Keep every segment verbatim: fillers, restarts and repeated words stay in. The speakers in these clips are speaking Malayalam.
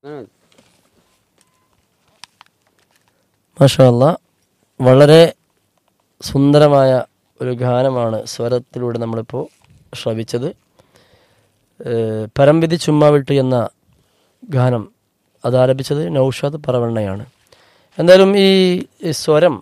മാഷാ അല്ലാഹ്, വളരെ സുന്ദരമായ ഒരു ഗാനമാണ് സ്വരത്തിലൂടെ നമ്മളിപ്പോൾ ശ്രവിച്ചത്. പരംവിധി ചുമ്മാവിട്ട് എന്ന ഗാനം അതാലപിച്ചത് നൗഷാദ് പറവണ്ണയാണ്. എന്തായാലും ഈ സ്വരം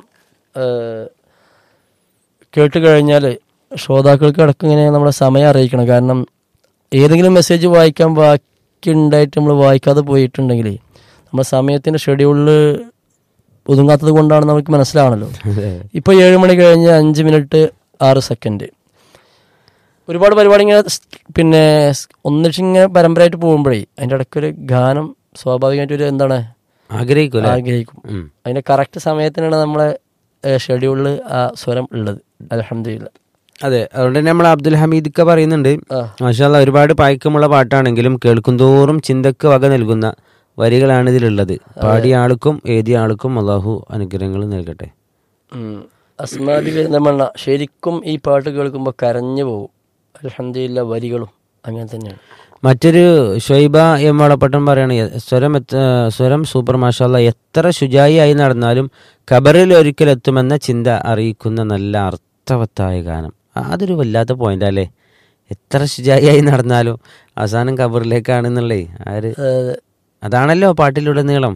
കേട്ട് കഴിഞ്ഞാൽ ശ്രോതാക്കൾക്ക് അടക്കം ഇങ്ങനെ നമ്മളെ സമയം അറിയിക്കണം. കാരണം ഏതെങ്കിലും മെസ്സേജ് വായിക്കാൻ ബാക്കി ഉണ്ടായിട്ട് നമ്മൾ വായിക്കാതെ പോയിട്ടുണ്ടെങ്കിൽ നമ്മുടെ സമയത്തിൻ്റെ ഷെഡ്യൂളിൽ ഒതുങ്ങാത്തത് കൊണ്ടാണ് നമുക്ക് മനസ്സിലാവണല്ലോ. ഇപ്പോൾ ഏഴ് മണി കഴിഞ്ഞ് അഞ്ച് മിനിറ്റ് ആറ് സെക്കൻഡ്. ഒരുപാട് പരിപാടി ഇങ്ങനെ പിന്നെ ഒന്നിച്ചിങ്ങനെ പരമ്പരയായിട്ട് പോകുമ്പോഴേ അതിൻ്റെ ഇടയ്ക്കൊരു ഗാനം സ്വാഭാവികമായിട്ടൊരു എന്താണ് ആഗ്രഹിക്കും ആഗ്രഹിക്കും. അതിൻ്റെ കറക്റ്റ് സമയത്തിനാണ് നമ്മളെ ഷെഡ്യൂളിൽ ആ സ്വരം ഉള്ളത്. അൽഹംദുലില്ലാ. അതെ, അതുകൊണ്ട് തന്നെ നമ്മൾ അബ്ദുൽ ഹമീദ് പറയുന്നുണ്ട്, മാഷാ അല്ലാഹ്, ഒരുപാട് പായ്ക്കമുള്ള പാട്ടാണെങ്കിലും കേൾക്കുന്തോറും ചിന്തക്ക് വക നൽകുന്ന വരികളാണ് ഇതിലുള്ളത്. പാടിയ ആൾക്കും എഴുതിയ ആൾക്കും അള്ളാഹു അനുഗ്രഹങ്ങൾ നൽകട്ടെ. അസ്മാബി വരുന്ന ശരിക്കും ഈ പാട്ട് കേൾക്കുമ്പോൾ കരഞ്ഞു പോകും. അൽഹംദുലില്ലാ, വരികളും അങ്ങനെ തന്നെയാണ്. മറ്റൊരു ഷൊയ്ബ എം വളപ്പട്ടം പറയാണ്, സ്വരം സ്വരം സൂപ്പർ മാഷാ അല്ലാഹ്, എത്ര ശുചായി ആയി നടന്നാലും ഖബറിൽ ഒരിക്കലെത്തുമെന്ന ചിന്ത അറിയിക്കുന്ന നല്ല അർത്ഥവത്തായ ഗാനം. അതൊരു വല്ലാത്ത പോയിന്റ് അല്ലേ? എത്ര ശുചായി ആയി നടന്നാലും അവസാനം ഖബറിലേക്കാണെന്നുള്ളേ ആര് അതാണല്ലോ പാട്ടിലൂടെ നീളം.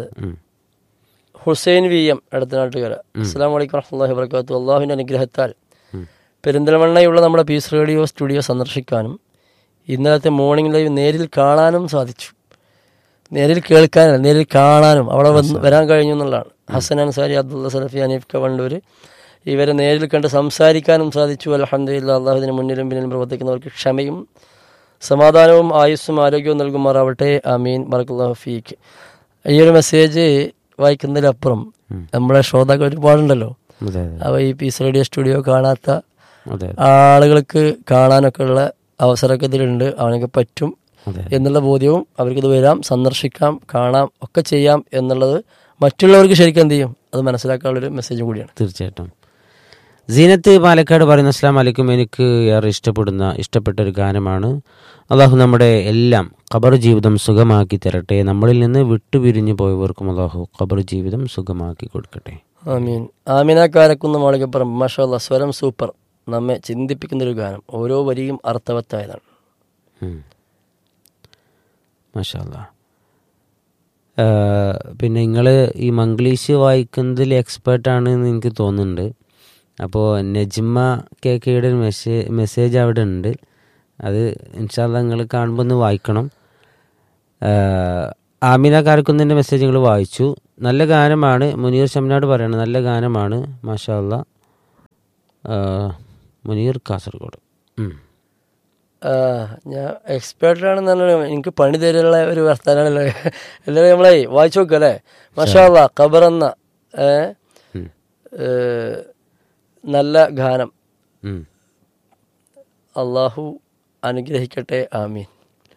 ഹുസൈൻ വി എം എടത്തനാട്ടുകര, അസ്സലാമു അലൈക്കും വറഹ്മത്തുള്ളാഹി വബറകാതുഹു. അള്ളാഹുവിൻ്റെ അനുഗ്രഹത്താൽ പെരിന്തൽമണ്ണയുള്ള നമ്മുടെ പീസ് റേഡിയോ സ്റ്റുഡിയോ സന്ദർശിക്കാനും ഇന്നലത്തെ മോർണിംഗ് ലൈവ് നേരിൽ കാണാനും സാധിച്ചു. നേരിൽ കേൾക്കാനല്ല, നേരിൽ കാണാനും അവിടെ വന്ന് വരാൻ കഴിഞ്ഞു എന്നുള്ളതാണ്. ഹസൻ അൻസാരി, അബ്ദുള്ള സലഫി, അനീഫ് കവണ്ടൂർ ഇവരെ നേരിൽ കണ്ട് സംസാരിക്കാനും സാധിച്ചു. അൽഹംദുലില്ലാ. അള്ളാഹുവിന് മുന്നിലും പിന്നിലും പ്രവർത്തിക്കുന്നവർക്ക് ക്ഷമയും സമാധാനവും ആയുസ്സും ആരോഗ്യവും നൽകുമാറാവട്ടെ. ആമീൻ. ബറക്കല്ലാഹു ഫീക്ക്. ഈ ഒരു മെസ്സേജ് വായിക്കുന്നതിലപ്പുറം നമ്മളെ ശ്രോതാക്കൾ ഒരുപാടുണ്ടല്ലോ. അപ്പോൾ ഈ പീസ് റേഡിയോ സ്റ്റുഡിയോ കാണാത്ത ആളുകൾക്ക് കാണാനൊക്കെ ഉള്ള അവസരമൊക്കെ ഇതിലുണ്ട്. അവനൊക്കെ പറ്റും എന്നുള്ള ബോധ്യവും അവർക്കിത് വരാം, സന്ദർശിക്കാം, കാണാം, ഒക്കെ ചെയ്യാം എന്നുള്ളത് മറ്റുള്ളവർക്ക് ശരിക്കും എന്ത് ചെയ്യും അത് മനസ്സിലാക്കാനുള്ളൊരു മെസ്സേജും കൂടിയാണ്. തീർച്ചയായിട്ടും. സീനത്ത് പാലക്കാട് പറയുന്ന, അസ്സലാമു അലൈക്കും, എനിക്ക് ഏറെ ഇഷ്ടപ്പെടുന്ന ഇഷ്ടപ്പെട്ട ഒരു ഗാനമാണ്. അള്ളാഹു നമ്മുടെ എല്ലാം ഖബർ ജീവിതം സുഖമാക്കി തരട്ടെ. നമ്മളിൽ നിന്ന് വിട്ടുപിരിഞ്ഞു പോയവർക്കും അള്ളാഹു ഖബർ ജീവിതം സുഖമാക്കി കൊടുക്കട്ടെ. ആമീൻ. ആമിന കാരക്കുന്ന് മാളികപ്പുറം, മാഷാ അല്ലാഹ്, സ്വരം സൂപ്പർ, നമ്മെ ചിന്തിപ്പിക്കുന്നൊരു ഗാനം, ഓരോ വരിയും അർത്ഥവത്തായതാണ്. മാഷാ അല്ലാഹ്. പിന്നെ നിങ്ങൾ ഈ മംഗ്ലീഷ് വായിക്കുന്നതിൽ എക്സ്പേർട്ടാണെന്ന് എനിക്ക് തോന്നുന്നുണ്ട്. അപ്പോൾ നജ്മ കെ കെയുടെ ഒരു മെസ്സേജ് മെസ്സേജ് അവിടെ ഉണ്ട്. അത് ഇൻഷാ അല്ലാഹ് നിങ്ങൾ കാണുമ്പോൾ ഒന്ന് വായിക്കണം. ആമിന കാരക്കുന്നിൻ്റെ മെസ്സേജ് നിങ്ങൾ വായിച്ചു. നല്ല ഗാനമാണ്. മുനീർ ശംനാട് പറയണം, നല്ല ഗാനമാണ്. മാഷാ അല്ലാഹ്. മുനീർ കാസർഗോഡ്. ഞാൻ എക്സ്പേർട്ടാണെന്ന് പറഞ്ഞാൽ എനിക്ക് പണി തരുള്ള ഒരു വർത്താനാണല്ലോ. എല്ലാവരും നമ്മളെ വായിച്ചു നോക്കുക അല്ലേ? മാഷാ അല്ലാഹ്. ഖബർ എന്ന നല്ല ഗാനം അള്ളാഹു അനുഗ്രഹിക്കട്ടെ. ആമീൻ.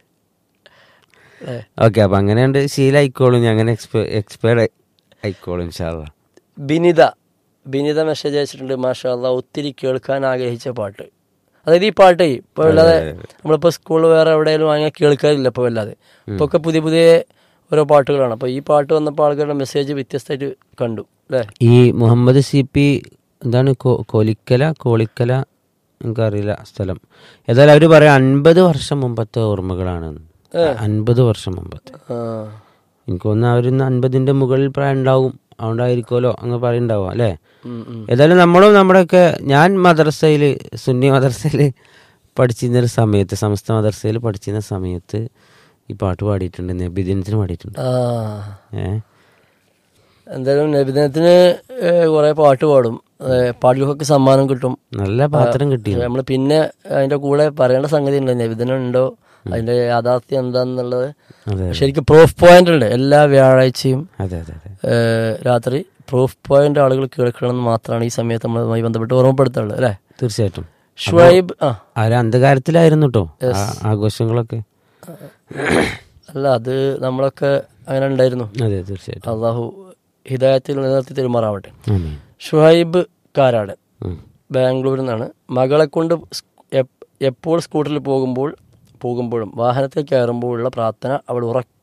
ഓക്കെ, അപ്പം അങ്ങനെയുണ്ട്, ശീലമായിക്കോളും. അങ്ങനെ എക്സ്പേർട്ട് ആയിക്കോളും ഇൻഷാ അല്ലാഹ്. ബിനിത ബിനിത മെസ്സേജ് അയച്ചിട്ടുണ്ട്. മാഷാ അല്ലാഹ്, ഒത്തിരി കേൾക്കാൻ ആഗ്രഹിച്ച പാട്ട്. അതായത് ഈ പാട്ടേ ഇപ്പോൾ അല്ലാതെ നമ്മളിപ്പോൾ സ്കൂളിൽ വേറെ എവിടെയെങ്കിലും അങ്ങനെ കേൾക്കാറില്ല ഇപ്പോൾ അല്ലാതെ. ഇപ്പോൾ ഒക്കെ പുതിയ പുതിയ ഓരോ പാട്ടുകളാണ്. അപ്പോൾ ഈ പാട്ട് വന്നപ്പോൾ ആൾക്കാരുടെ മെസ്സേജ് വ്യത്യസ്തമായിട്ട് കണ്ടു അല്ലേ? ഈ മുഹമ്മദ് സി പി എന്താണ് കോലിക്കല കോളിക്കല എനിക്കറിയില്ല സ്ഥലം. ഏതായാലും അവർ പറയാം അൻപത് വർഷം മുമ്പത്തെ ഓർമ്മകളാണ്. അൻപത് വർഷം മുമ്പത്തെ എനിക്ക് തോന്നുന്നു അവരിന്ന് അൻപതിൻ്റെ മുകളിൽ പ്രായം ഉണ്ടാവും. അതുകൊണ്ടായിരിക്കുമല്ലോ അങ്ങ് പറയുണ്ടാവും അല്ലേ? ഏതായാലും നമ്മളും നമ്മുടെയൊക്കെ, ഞാൻ മദ്രസയിൽ സുന്നി മദ്രസയിൽ പഠിച്ചിരുന്നൊരു സമയത്ത്, സമസ്ത മദ്രസയിൽ പഠിച്ചിരുന്ന സമയത്ത് ഈ പാട്ട് പാടിയിട്ടുണ്ട്. നബിദിനത്തിന് പാടിയിട്ടുണ്ട്. ഏഹ് എന്തായാലും നബിദിനത്തിന് കുറേ പാട്ട് പാടും. പാട്ടുകൾക്ക് സമ്മാനം കിട്ടും. നല്ല പാത്രം കിട്ടി. നമ്മൾ പിന്നെ അതിൻ്റെ കൂടെ പറയേണ്ട സംഗതി ഉണ്ട്, നബിദിനം ഉണ്ടോ, അതിൻ്റെ യാഥാർത്ഥ്യം എന്താണെന്നുള്ളത് ശരിക്കും പ്രൂഫ് പോയിന്റ് ഉണ്ട്. എല്ലാ വ്യാഴാഴ്ചയും രാത്രി പ്രൂഫ് പോയിന്റ് ആളുകൾ കേൾക്കണം എന്ന് മാത്രമാണ് ഈ സമയത്ത് നമ്മളുമായി ബന്ധപ്പെട്ട് ഓർമ്മപ്പെടുത്താറുള്ളത് അല്ലേ? തീർച്ചയായിട്ടും. ഷുഐബ് ആ അന്ധകാരത്തിലായിരുന്നു കേട്ടോ ആഘോഷങ്ങളൊക്കെ. അല്ല, അത് നമ്മളൊക്കെ അങ്ങനെ ഉണ്ടായിരുന്നു. അതെ, തീർച്ചയായിട്ടും. അള്ളാഹു ഹിദായത്തിൽ നിലനിർത്തി തെരുമാറാവട്ടെ. ഷുഹൈബ് കാരാടൻ ബാംഗ്ലൂരിൽ നിന്നാണ്. മകളെ കൊണ്ട് എപ്പോൾ സ്കൂട്ടറിൽ പോകുമ്പോൾ പോകുമ്പോഴും വാഹനത്തിൽ കയറുമ്പോഴുള്ള പ്രാർത്ഥന അവൾ ഉറക്കെ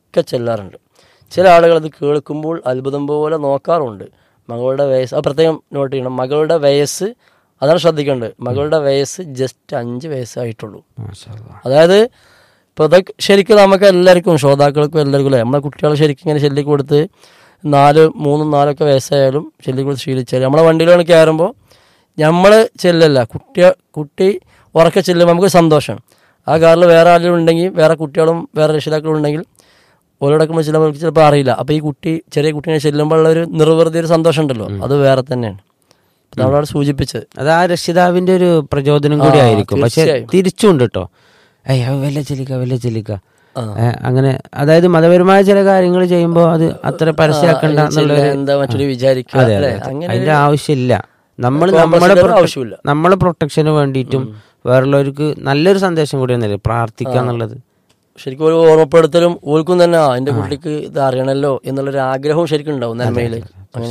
ഒക്കെ ചെല്ലാറുണ്ട്. ചില ആളുകൾ അത് കേൾക്കുമ്പോൾ അത്ഭുതം പോലെ നോക്കാറുണ്ട്. മകളുടെ വയസ്സ്, അത് പ്രത്യേകം നോട്ട് ചെയ്യണം, മകളുടെ വയസ്സ് അതാണ് ശ്രദ്ധിക്കേണ്ടത്. മകളുടെ വയസ്സ് ജസ്റ്റ് അഞ്ച് വയസ്സായിട്ടുള്ളൂ. അതായത് ഇപ്പോൾ ഇതൊക്കെ ശരിക്കും നമുക്ക് എല്ലാവർക്കും, ശ്രോതാക്കൾക്കും എല്ലാവർക്കും അല്ലേ, നമ്മളെ കുട്ടികൾ ശരിക്കും ഇങ്ങനെ ചൊല്ലി കൊടുത്ത് നാല് മൂന്നും നാലൊക്കെ വയസ്സായാലും ചൊല്ലി കൊടുത്ത് ശീലിച്ചാൽ നമ്മളെ വണ്ടിയിലാണ് കയറുമ്പോൾ നമ്മൾ ചെല്ലല്ല, കുട്ടി കുട്ടി ഉറക്കെ ചെല്ലുമ്പോൾ നമുക്ക് സന്തോഷമാണ്. ആ കാറിൽ വേറെ ആരെങ്കിലും ഉണ്ടെങ്കിൽ, വേറെ കുട്ടികളും വേറെ രക്ഷിതാക്കളും ഉണ്ടെങ്കിൽ ഓരോടൊക്കെ ചിലപ്പോൾ ചിലപ്പോൾ അറിയില്ല. അപ്പോൾ ഈ കുട്ടി ചെറിയ കുട്ടീനെ ചെല്ലുമ്പോഴുള്ള ഒരു നിർവൃതി, ഒരു സന്തോഷം ഉണ്ടല്ലോ, അത് വേറെ തന്നെയാണ്. നമ്മളവിടെ സൂചിപ്പിച്ചത് അത് ആ രക്ഷിതാവിന്റെ ഒരു പ്രചോദനം കൂടി ആയിരിക്കും. പക്ഷെ തിരിച്ചുണ്ട് കേട്ടോ, അയ്യ വല്ല ചെല്ലിക്ക വല്ല ചെല്ലിക്ക അങ്ങനെ, അതായത് മതപരമായ ചില കാര്യങ്ങൾ ചെയ്യുമ്പോൾ അത് അത്ര പരസ്യമാക്കണ്ട എന്നുള്ളൊരു വിചാരിക്കുക. അതിന്റെ ആവശ്യമില്ല. നമ്മൾ നമ്മുടെ ആവശ്യമില്ല, നമ്മളെ പ്രൊട്ടക്ഷന് വേണ്ടിയിട്ടും വേറുള്ളവർക്ക് നല്ലൊരു സന്ദേശം കൂടി ഒന്നല്ലേ പ്രാർത്ഥിക്കുക എന്നുള്ളത്. ശരിക്കും ഒരു ഓർമ്മപ്പെടുത്തലും ഓർക്കും തന്നെ, എൻ്റെ കുട്ടിക്ക് ഇത് അറിയണമല്ലോ എന്നുള്ളൊരു ആഗ്രഹവും ശരിക്കും ഉണ്ടാവും നന്മയിലേക്ക്. അങ്ങനെ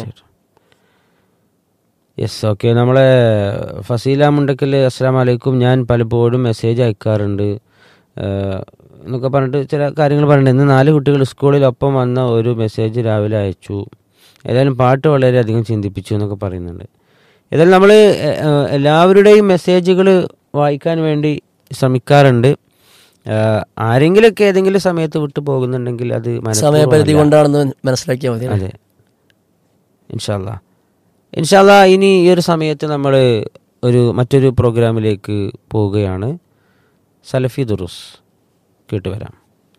യെസ്, ഓക്കെ. നമ്മളെ ഫസീല മുണ്ടക്കൽ, അസ്സലാമു അലൈക്കും, ഞാൻ പലപ്പോഴും മെസ്സേജ് അയക്കാറുണ്ട് എന്നൊക്കെ പറഞ്ഞിട്ട് ചില കാര്യങ്ങൾ പറഞ്ഞിട്ടുണ്ട്. ഇന്ന് നാല് കുട്ടികൾ സ്കൂളിൽ ഒപ്പം വന്ന ഒരു മെസ്സേജ് രാവിലെ അയച്ചു. ഏതായാലും പാട്ട് വളരെയധികം ചിന്തിപ്പിച്ചു എന്നൊക്കെ പറയുന്നുണ്ട്. ഏതായാലും നമ്മൾ എല്ലാവരുടെയും മെസ്സേജുകൾ വായിക്കാൻ വേണ്ടി ശ്രമിക്കാറുണ്ട്. ആരെങ്കിലുമൊക്കെ ഏതെങ്കിലും സമയത്ത് വിട്ടു പോകുന്നുണ്ടെങ്കിൽ അത് സമയപരിധി കൊണ്ടാണെന്ന് മനസ്സിലാക്കിയാൽ മതി. അതെ, ഇൻഷാ അല്ലാഹ് ഇൻഷാ അല്ലാഹ് ഇനി ഈ ഒരു സമയത്ത് നമ്മൾ ഒരു മറ്റൊരു പ്രോഗ്രാമിലേക്ക് പോവുകയാണ്. സലഫി ദുറൂസ് കേട്ടുവരാം.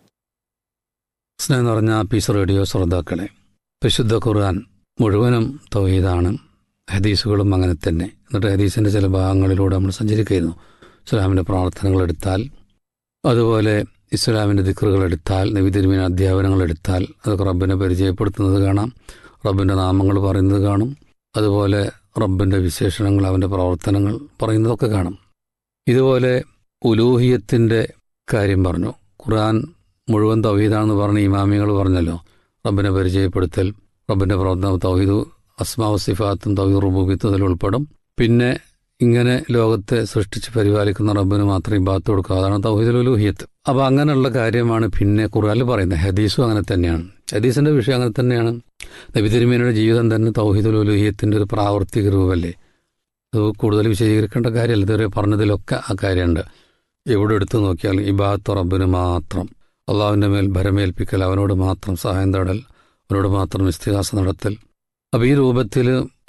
സ്നേഹം നിറഞ്ഞ പീസ് റേഡിയോ ശ്രോതാക്കളെ, പരിശുദ്ധ ഖുർആൻ മുഴുവനും തൗഹീദാണ്, ഹദീസുകളും അങ്ങനെ തന്നെ. എന്നിട്ട് ഹദീസിൻ്റെ ചില ഭാഗങ്ങളിലൂടെ നമ്മൾ സഞ്ചരിക്കുകയായിരുന്നു. ഇസ്ലാമിൻ്റെ പ്രാർത്ഥനകൾ എടുത്താൽ, അതുപോലെ ഇസ്ലാമിൻ്റെ ദിക്റുകൾ എടുത്താൽ, നബി തിരുമേനി അധ്യാപനങ്ങൾ എടുത്താൽ അതൊക്കെ റബ്ബിനെ പരിചയപ്പെടുത്തുന്നത് കാണാം, റബ്ബിൻ്റെ നാമങ്ങൾ പറയുന്നത് കാണും, അതുപോലെ റബ്ബിൻ്റെ വിശേഷണങ്ങൾ, അവൻ്റെ പ്രവർത്തനങ്ങൾ പറയുന്നതൊക്കെ കാണും. ഇതുപോലെ ഉലൂഹിയത്തിൻ്റെ കാര്യം പറഞ്ഞു. ഖുർആൻ മുഴുവൻ തൗഹീദാണെന്ന് പറഞ്ഞ് ഇമാമികൾ പറഞ്ഞല്ലോ. റബ്ബിനെ പരിചയപ്പെടുത്തൽ, റബ്ബിൻ്റെ പ്രവർത്തനം, തൗഹീദ് അസ്മാ സിഫാത്തും തൗഹീദ് റുബൂബിയത്തും അതിൽ ഉൾപ്പെടും. പിന്നെ ഇങ്ങനെ ലോകത്തെ സൃഷ്ടിച്ച് പരിപാലിക്കുന്ന റബ്ബിന് മാത്രം ഇബാദത്ത് കൊടുക്കുക, അതാണ് തൗഹീദുൽ ഉലൂഹിയത്ത്. അപ്പോൾ അങ്ങനെയുള്ള കാര്യമാണ് പിന്നെ ഖുർആനിൽ പറയുന്നത്. ഹദീസും അങ്ങനെ തന്നെയാണ്, ഹദീസിൻ്റെ വിഷയം അങ്ങനെ തന്നെയാണ്. നബി തിരുമേനിയുടെ ജീവിതം തന്നെ തൗഹീദുൽ ഉലൂഹിയത്തിൻ്റെ ഒരു പ്രാവർത്തിക രൂപമല്ലേ. അത് കൂടുതൽ വിശദീകരിക്കേണ്ട കാര്യമല്ല, ഇതുവരെ പറഞ്ഞതിലൊക്കെ ആ കാര്യമുണ്ട്. എവിടെ എടുത്തു നോക്കിയാൽ ഇബാദത്ത് റബ്ബിന് മാത്രം, അള്ളാഹുവിൻ്റെ മേൽ ഭരമേൽപ്പിക്കൽ, അവനോട് മാത്രം സഹായം തേടൽ, അവനോട് മാത്രം ഇസ്തിഗാസ നടത്തൽ. അപ്പോൾ ഈ രൂപത്തിൽ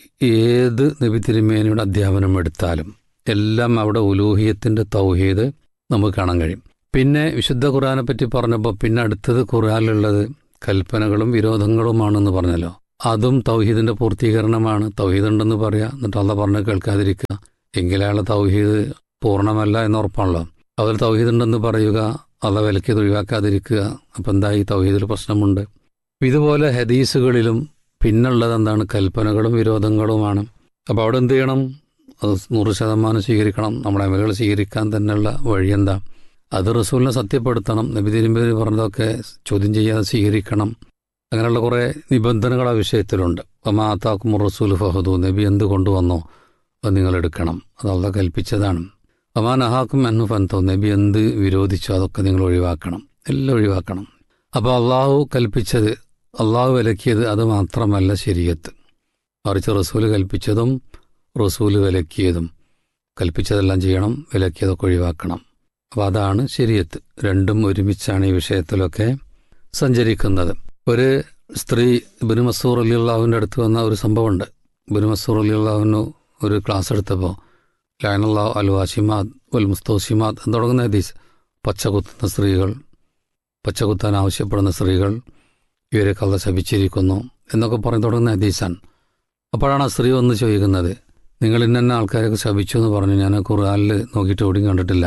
ഏത് നബി തിരുമേനിയുടെ അധ്യാപനം എടുത്താലും എല്ലാം അവിടെ ഉലൂഹിയത്തിൻ്റെ തൗഹീദ് നമുക്ക് കാണാൻ കഴിയും. പിന്നെ വിശുദ്ധ ഖുർആനെ പറ്റി പറഞ്ഞപ്പോൾ പിന്നെ അടുത്തത് ഖുർആനിലുള്ളത് കൽപ്പനകളും വിരോധങ്ങളുമാണെന്ന് പറഞ്ഞല്ലോ. അതും തൗഹീദിൻ്റെ പൂർത്തീകരണമാണ്. തൗഹീദ് ഉണ്ടെന്ന് പറയുക, എന്നിട്ട് അള്ളാഹ് പറഞ്ഞ് കേൾക്കാതിരിക്കുക, എങ്കിലയാളെ തൗഹീദ് പൂർണ്ണമല്ല എന്നുറപ്പാണല്ലോ. അതിൽ തൗഹീദ് ഉണ്ടെന്ന് പറയുക, അള്ളാഹ് വിലക്കിയത് ഒഴിവാക്കാതിരിക്കുക, അപ്പം എന്തായി തൗഹീദിൽ പ്രശ്നമുണ്ട്. ഇതുപോലെ ഹദീസുകളിലും പിന്നുള്ളത് എന്താണ്? കൽപ്പനകളും വിരോധങ്ങളുമാണ്. അപ്പോൾ അവിടെ എന്ത് ചെയ്യണം? അത് നൂറ് ശതമാനം സ്വീകരിക്കണം. നമ്മുടെ അമലുകൾ സ്വീകരിക്കാൻ തന്നെയുള്ള വഴി എന്താ? അത് റസൂലിനെ സത്യപ്പെടുത്തണം, നബി തിരുമേനി പറഞ്ഞതൊക്കെ ചോദ്യം ചെയ്യാതെ സ്വീകരിക്കണം. അങ്ങനെയുള്ള കുറേ നിബന്ധനകൾ ആ വിഷയത്തിലുണ്ട്. വമാ ആതാക്കും റസൂൽ ഫഹദു, നബി എന്ത് കൊണ്ടുവന്നോ അത് നിങ്ങൾ എടുക്കണം, അത് അള്ളാഹ് കൽപ്പിച്ചതാണ്. വമാ നഹാക്കും അൻഹു ഫൻതൗ, നബി എന്ത് വിരോധിച്ചോ അതൊക്കെ നിങ്ങൾ ഒഴിവാക്കണം, എല്ലാം ഒഴിവാക്കണം. അപ്പോൾ അള്ളാഹു കൽപ്പിച്ചത്, അള്ളാഹു വിലക്കിയത് അത് മാത്രമല്ല ശരീഅത്ത്, മറിച്ച് റസൂല് കൽപ്പിച്ചതും റസൂല് വിലക്കിയതും, കൽപ്പിച്ചതെല്ലാം ചെയ്യണം, വിലക്കിയതൊക്കെ ഒഴിവാക്കണം. അപ്പോൾ അതാണ് ശരീഅത്ത്. രണ്ടും ഒരുമിച്ചാണ് ഈ വിഷയത്തിലൊക്കെ സഞ്ചരിക്കുന്നത്. ഒരു സ്ത്രീ ഇബ്നു മസ്ഊർ റളിയല്ലാഹുവിൻ്റെ അടുത്ത് വന്ന ഒരു സംഭവമുണ്ട്. ഇബ്നു മസ്ഊർ റളിയല്ലാഹുവിന് ഒരു ക്ലാസ് എടുത്തപ്പോൾ ലഅനല്ലാഹു അൽ വാശിമാത് വൽ മുസ്തൗസിമാത് എന്ന് തുടങ്ങുന്ന ഹദീസ്, പച്ചകുത്തുന്ന സ്ത്രീകൾ, പച്ചകുത്താൻ ആവശ്യപ്പെടുന്ന സ്ത്രീകൾ, ഇവരെയൊക്കെ അള്ളാഹ് ശപിച്ചിരിക്കുന്നു എന്നൊക്കെ പറഞ്ഞു തുടങ്ങുന്ന ഹദീസാണ്. അപ്പോഴാണ് ആ സ്ത്രീ വന്ന് ചോദിക്കുന്നത്, നിങ്ങൾ ഇന്ന ആൾക്കാരൊക്കെ ശപിച്ചു എന്ന് പറഞ്ഞു, ഞാൻ ഖുർആനിൽ നോക്കിയിട്ട് എവിടെയും കണ്ടിട്ടില്ല.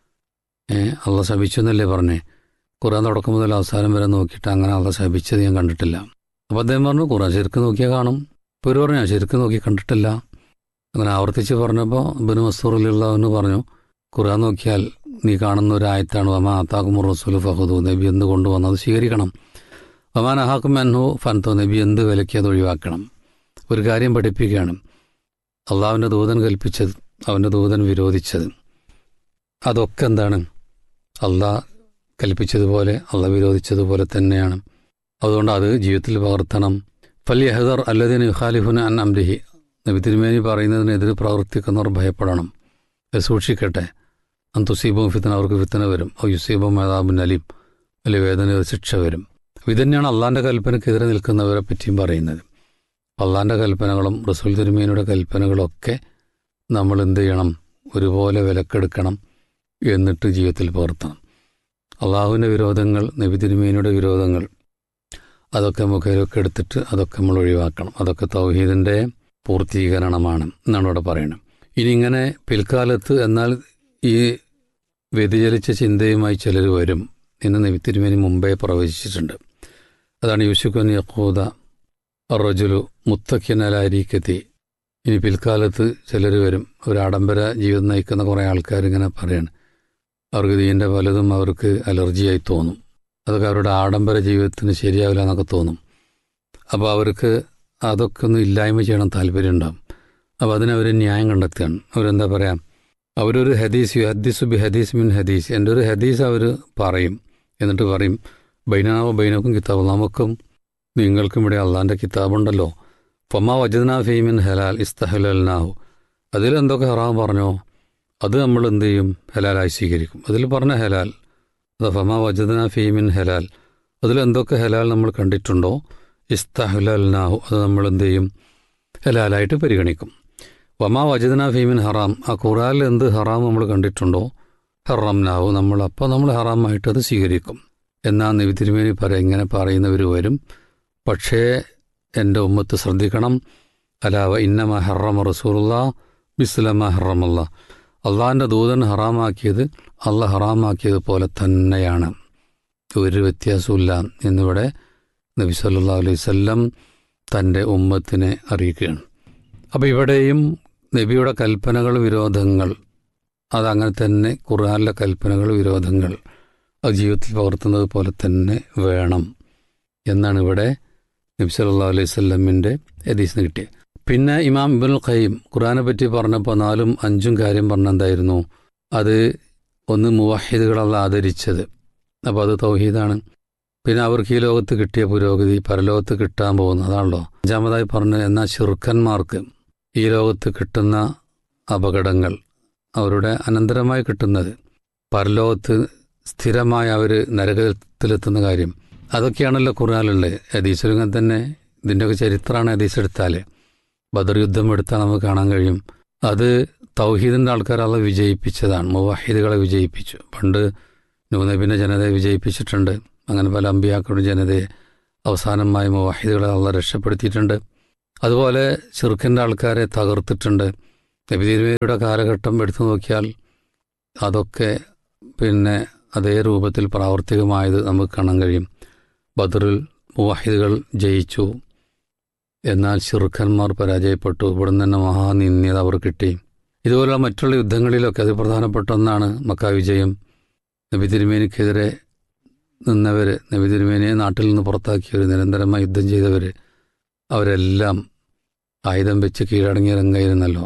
ഏഹ് അള്ളാഹ് ശപിച്ചു എന്നല്ലേ പറഞ്ഞേ? ഖുർആൻ തുടക്കം മുതൽ അവസാനം വരെ നോക്കിയിട്ട് അങ്ങനെ അള്ളാഹ് ശപിച്ചത് ഞാൻ കണ്ടിട്ടില്ല. അപ്പോൾ അദ്ദേഹം പറഞ്ഞു, ഖുർആൻ ശരിക്കും നോക്കിയാൽ കാണും. ഇപ്പോൾ ഒരു പറഞ്ഞു, ഞാൻ ശരിക്കും നോക്കി കണ്ടിട്ടില്ല. അങ്ങനെ ആവർത്തിച്ച് പറഞ്ഞപ്പോൾ ഇബ്നു മസ്ഊർ റളിയല്ലാഹു പറഞ്ഞു, ഖുർആൻ നോക്കിയാൽ നീ കാണുന്ന ഒരു ആയത്താണ് വമാ ആതാകുമുർ റസൂലു ഫഖുദൂ, നബി എന്ത് കൊണ്ടുവന്നത് സ്വീകരിക്കണം. വമാ നഹാക്കും അൻഹു ഫൻതൗ, നബി എന്ത് വിലക്കി അത് ഒഴിവാക്കണം. ഒരു കാര്യം പഠിപ്പിക്കുകയാണ്, അള്ളാഹുവിൻ്റെ ദൂതൻ കൽപ്പിച്ചത്, അവൻ്റെ ദൂതൻ വിരോധിച്ചത്, അതൊക്കെ എന്താണ്? അള്ളാഹ് കൽപ്പിച്ചതുപോലെ അള്ള വിരോധിച്ചതുപോലെ തന്നെയാണ്. അതുകൊണ്ട് അത് ജീവിതത്തിൽ പകർത്തണം. ഫല്യഹദർ അല്ലദീന യുഖാലിഫുന അൻ അംരിഹി, നബി തിരുമേനി പറയുന്നതിനെതിരെ പ്രവർത്തിക്കുന്നവർ ഭയപ്പെടണം, സൂക്ഷിക്കട്ടെ. അന്തുസീബവും ഫിത്തന, അവർക്ക് ഫിത്തന വരും. ഔ യുസീബും അദാബുൻ അലീം, വലിയ വേദന ശിക്ഷ വരും. ഇതുതന്നെയാണ് അള്ളാൻ്റെ കൽപ്പനയ്ക്കെതിരെ നിൽക്കുന്നവരെ പറ്റിയും പറയുന്നത്. അള്ളാൻ്റെ കൽപ്പനകളും റസൂൽ തിരുമേനിയുടെ കൽപ്പനകളൊക്കെ നമ്മൾ എന്ത് ചെയ്യണം? ഒരുപോലെ വിലക്കെടുക്കണം, എന്നിട്ട് ജീവിതത്തിൽ പകർത്തണം. അള്ളാഹുവിൻ്റെ വിരോധങ്ങൾ, നബി തിരുമേനിയുടെ വിരോധങ്ങൾ, അതൊക്കെ മുഖേനൊക്കെ എടുത്തിട്ട് അതൊക്കെ നമ്മൾ ഒഴിവാക്കണം. അതൊക്കെ തൗഹീദിൻ്റെ പൂർത്തീകരണമാണ് എന്നാണ് ഇവിടെ പറയുന്നത്. ഇനി ഇങ്ങനെ പിൽക്കാലത്ത് എന്നാൽ ഈ വ്യതിചലിച്ച ചിന്തയുമായി ചിലർ വരും എന്ന് നബി തിരുമേനി മുമ്പേ പ്രവചിച്ചിട്ടുണ്ട്. അതാണ് യൂശുഖുൻ യഖൂദ റജുലു മുത്തഖിൻ അലാ അരീക്കത്തി. ഇനി പിൽക്കാലത്ത് ചിലർ വരും, ഒരു ആഡംബര ജീവിതം നയിക്കുന്ന കുറേ ആൾക്കാരിങ്ങനെ പറയാണ്, അവർക്ക് ദീൻ്റെ പലതും അവർക്ക് അലർജിയായി തോന്നും, അതൊക്കെ അവരുടെ ആഡംബര ജീവിതത്തിന് ശരിയാവില്ല എന്നൊക്കെ തോന്നും. അപ്പോൾ അവർക്ക് അതൊക്കെ ഒന്ന് ഇല്ലായ്മ ചെയ്യണം താല്പര്യം ഉണ്ടാകും. അപ്പോൾ അതിനവർ ന്യായം കണ്ടെത്തുകയാണ്. അവരെന്താ പറയുക? അവരൊരു ഹദീസ്, യു ഹദീസ് ബി ഹദീസ് മിൻ ഹദീസ്, എൻ്റെ ഒരു ഹദീസ് അവർ പറയും. എന്നിട്ട് പറയും, ബൈനാവോ ബൈനക്കും കിതാബ്, നമുക്കും നിങ്ങൾക്കും ഇവിടെ അള്ളാൻ്റെ കിതാബുണ്ടല്ലോ. ഫമാ വജദ്നാ ഫീമിൻ ഹലാൽ ഇസ്തഹലൽനാഹു, അതിലെന്തൊക്കെ ഹറാം പറഞ്ഞോ അത് നമ്മൾ എന്ത് ചെയ്യും? ഹലാലായി സ്വീകരിക്കും. അതിൽ പറഞ്ഞ ഹലാൽ, അത് ഫമാ വജദ്നാ ഫീമിൻ ഹലാൽ, അതിലെന്തൊക്കെ ഹലാൽ നമ്മൾ കണ്ടിട്ടുണ്ടോ ഇസ്തഹലൽനാഹു, അത് നമ്മൾ എന്ത് ചെയ്യും? ഹലാലായിട്ട് പരിഗണിക്കും. വമാ വജദ്നാ ഫീമിൻ ഹറാം, ആ ഖുറാനിൽ എന്ത് ഹറാം നമ്മൾ കണ്ടിട്ടുണ്ടോ ഹറംനാഹു, നമ്മൾ അപ്പോൾ നമ്മൾ ഹറാമായിട്ട് അത് സ്വീകരിക്കും. എന്നാൽ നബി തിരുമേനി പറയാം, ഇങ്ങനെ പറയുന്നവർ വരും, പക്ഷേ എൻ്റെ ഉമ്മത്ത് ശ്രദ്ധിക്കണം. അലാവ ഇന്നമ ഹറമ റസൂലുള്ളാ ബിസ്ലമ ഹറമല്ല, അള്ളാഹിൻ്റെ ദൂതൻ ഹറാമാക്കിയത് അള്ളാഹ് ഹറാമാക്കിയത് പോലെ തന്നെയാണ്, ഒരു വ്യത്യാസമില്ല എന്നിവിടെ നബി സല്ലല്ലാഹു അലൈഹി വസല്ലം തൻ്റെ ഉമ്മത്തിനെ അറിയിക്കുകയാണ്. അപ്പോൾ ഇവിടെയും നബിയുടെ കൽപ്പനകൾ വിരോധങ്ങൾ, അതങ്ങനെ തന്നെ ഖുർആനിലെ കൽപ്പനകൾ വിരോധങ്ങൾ അത് ജീവിതത്തിൽ പകർത്തുന്നത് പോലെ തന്നെ വേണം എന്നാണ് ഇവിടെ നബി സല്ലല്ലാഹു അലൈഹി വസല്ലമിൻ്റെ ഹദീസിന് കിട്ടിയത്. പിന്നെ ഇമാം ഇബ്നുൽ ഖയ്യിം ഖുർആനെ പറ്റി പറഞ്ഞപ്പോൾ നാലും അഞ്ചും കാര്യം പറഞ്ഞെന്തായിരുന്നു? അത് ഒന്ന് മുവഹിദുകളല്ല ആദരിച്ചത്, അപ്പോൾ അത് തൗഹീദാണ്. പിന്നെ അവർക്ക് ഈ ലോകത്ത് കിട്ടിയ പുരോഗതി പരലോകത്ത് കിട്ടാൻ പോകുന്നു, അതാണല്ലോ. അഞ്ചാമതായി പറഞ്ഞത്, എന്നാൽ ശിർക്കന്മാർക്ക് ഈ ലോകത്ത് കിട്ടുന്ന അപകടങ്ങൾ, അവരുടെ അനന്തരമായി കിട്ടുന്നത് പരലോകത്ത് സ്ഥിരമായി അവർ നരകത്തിലെത്തുന്ന കാര്യം, അതൊക്കെയാണല്ലോ ഖുർആനിലുള്ളത്. ഹദീസിലും തന്നെ ഇതിൻ്റെയൊക്കെ ചരിത്രമാണ് ഹദീസ് എടുത്താൽ. ബദർ യുദ്ധം എടുത്താൽ നമുക്ക് കാണാൻ കഴിയും, അത് തൗഹീദിൻ്റെ ആൾക്കാർ അള്ള വിജയിപ്പിച്ചതാണ്, മുവഹിദുകളെ വിജയിപ്പിച്ചു. പണ്ട് നൂഹ് നബിയുടെ ജനതയെ വിജയിപ്പിച്ചിട്ടുണ്ട്, അങ്ങനെ പല അമ്പിയാക്കളുടെ ജനതയെ അവസാനമായി മുവഹിദുകളെ അള്ള രക്ഷപ്പെടുത്തിയിട്ടുണ്ട്. അതുപോലെ ശിർക്കിൻ്റെ ആൾക്കാരെ തകർത്തിട്ടുണ്ട്. നബി തിരുമേനിയുടെ കാലഘട്ടം എടുത്തു നോക്കിയാൽ അതൊക്കെ പിന്നെ അതേ രൂപത്തിൽ പ്രാവർത്തികമായത് നമുക്ക് കാണാൻ കഴിയും. ബദറിൽ മുവഹിദുകൾ ജയിച്ചു, എന്നാൽ ശിർഖന്മാർ പരാജയപ്പെട്ടു. ഇവിടുന്ന് തന്നെ മഹാനിന്ദ്യത അവർ കിട്ടി. ഇതുപോലുള്ള മറ്റുള്ള യുദ്ധങ്ങളിലൊക്കെ അത് പ്രധാനപ്പെട്ട ഒന്നാണ് മക്ക വിജയം. നബി തിരുമേനിക്കെതിരെ നിന്നവർ, നബി തിരുമേനിയെ നാട്ടിൽ നിന്ന് പുറത്താക്കിയവർ, നിരന്തരമായി യുദ്ധം ചെയ്തവർ, അവരെല്ലാം ആയുധം വെച്ച് കീഴടങ്ങിയ രംഗമായിരുന്നല്ലോ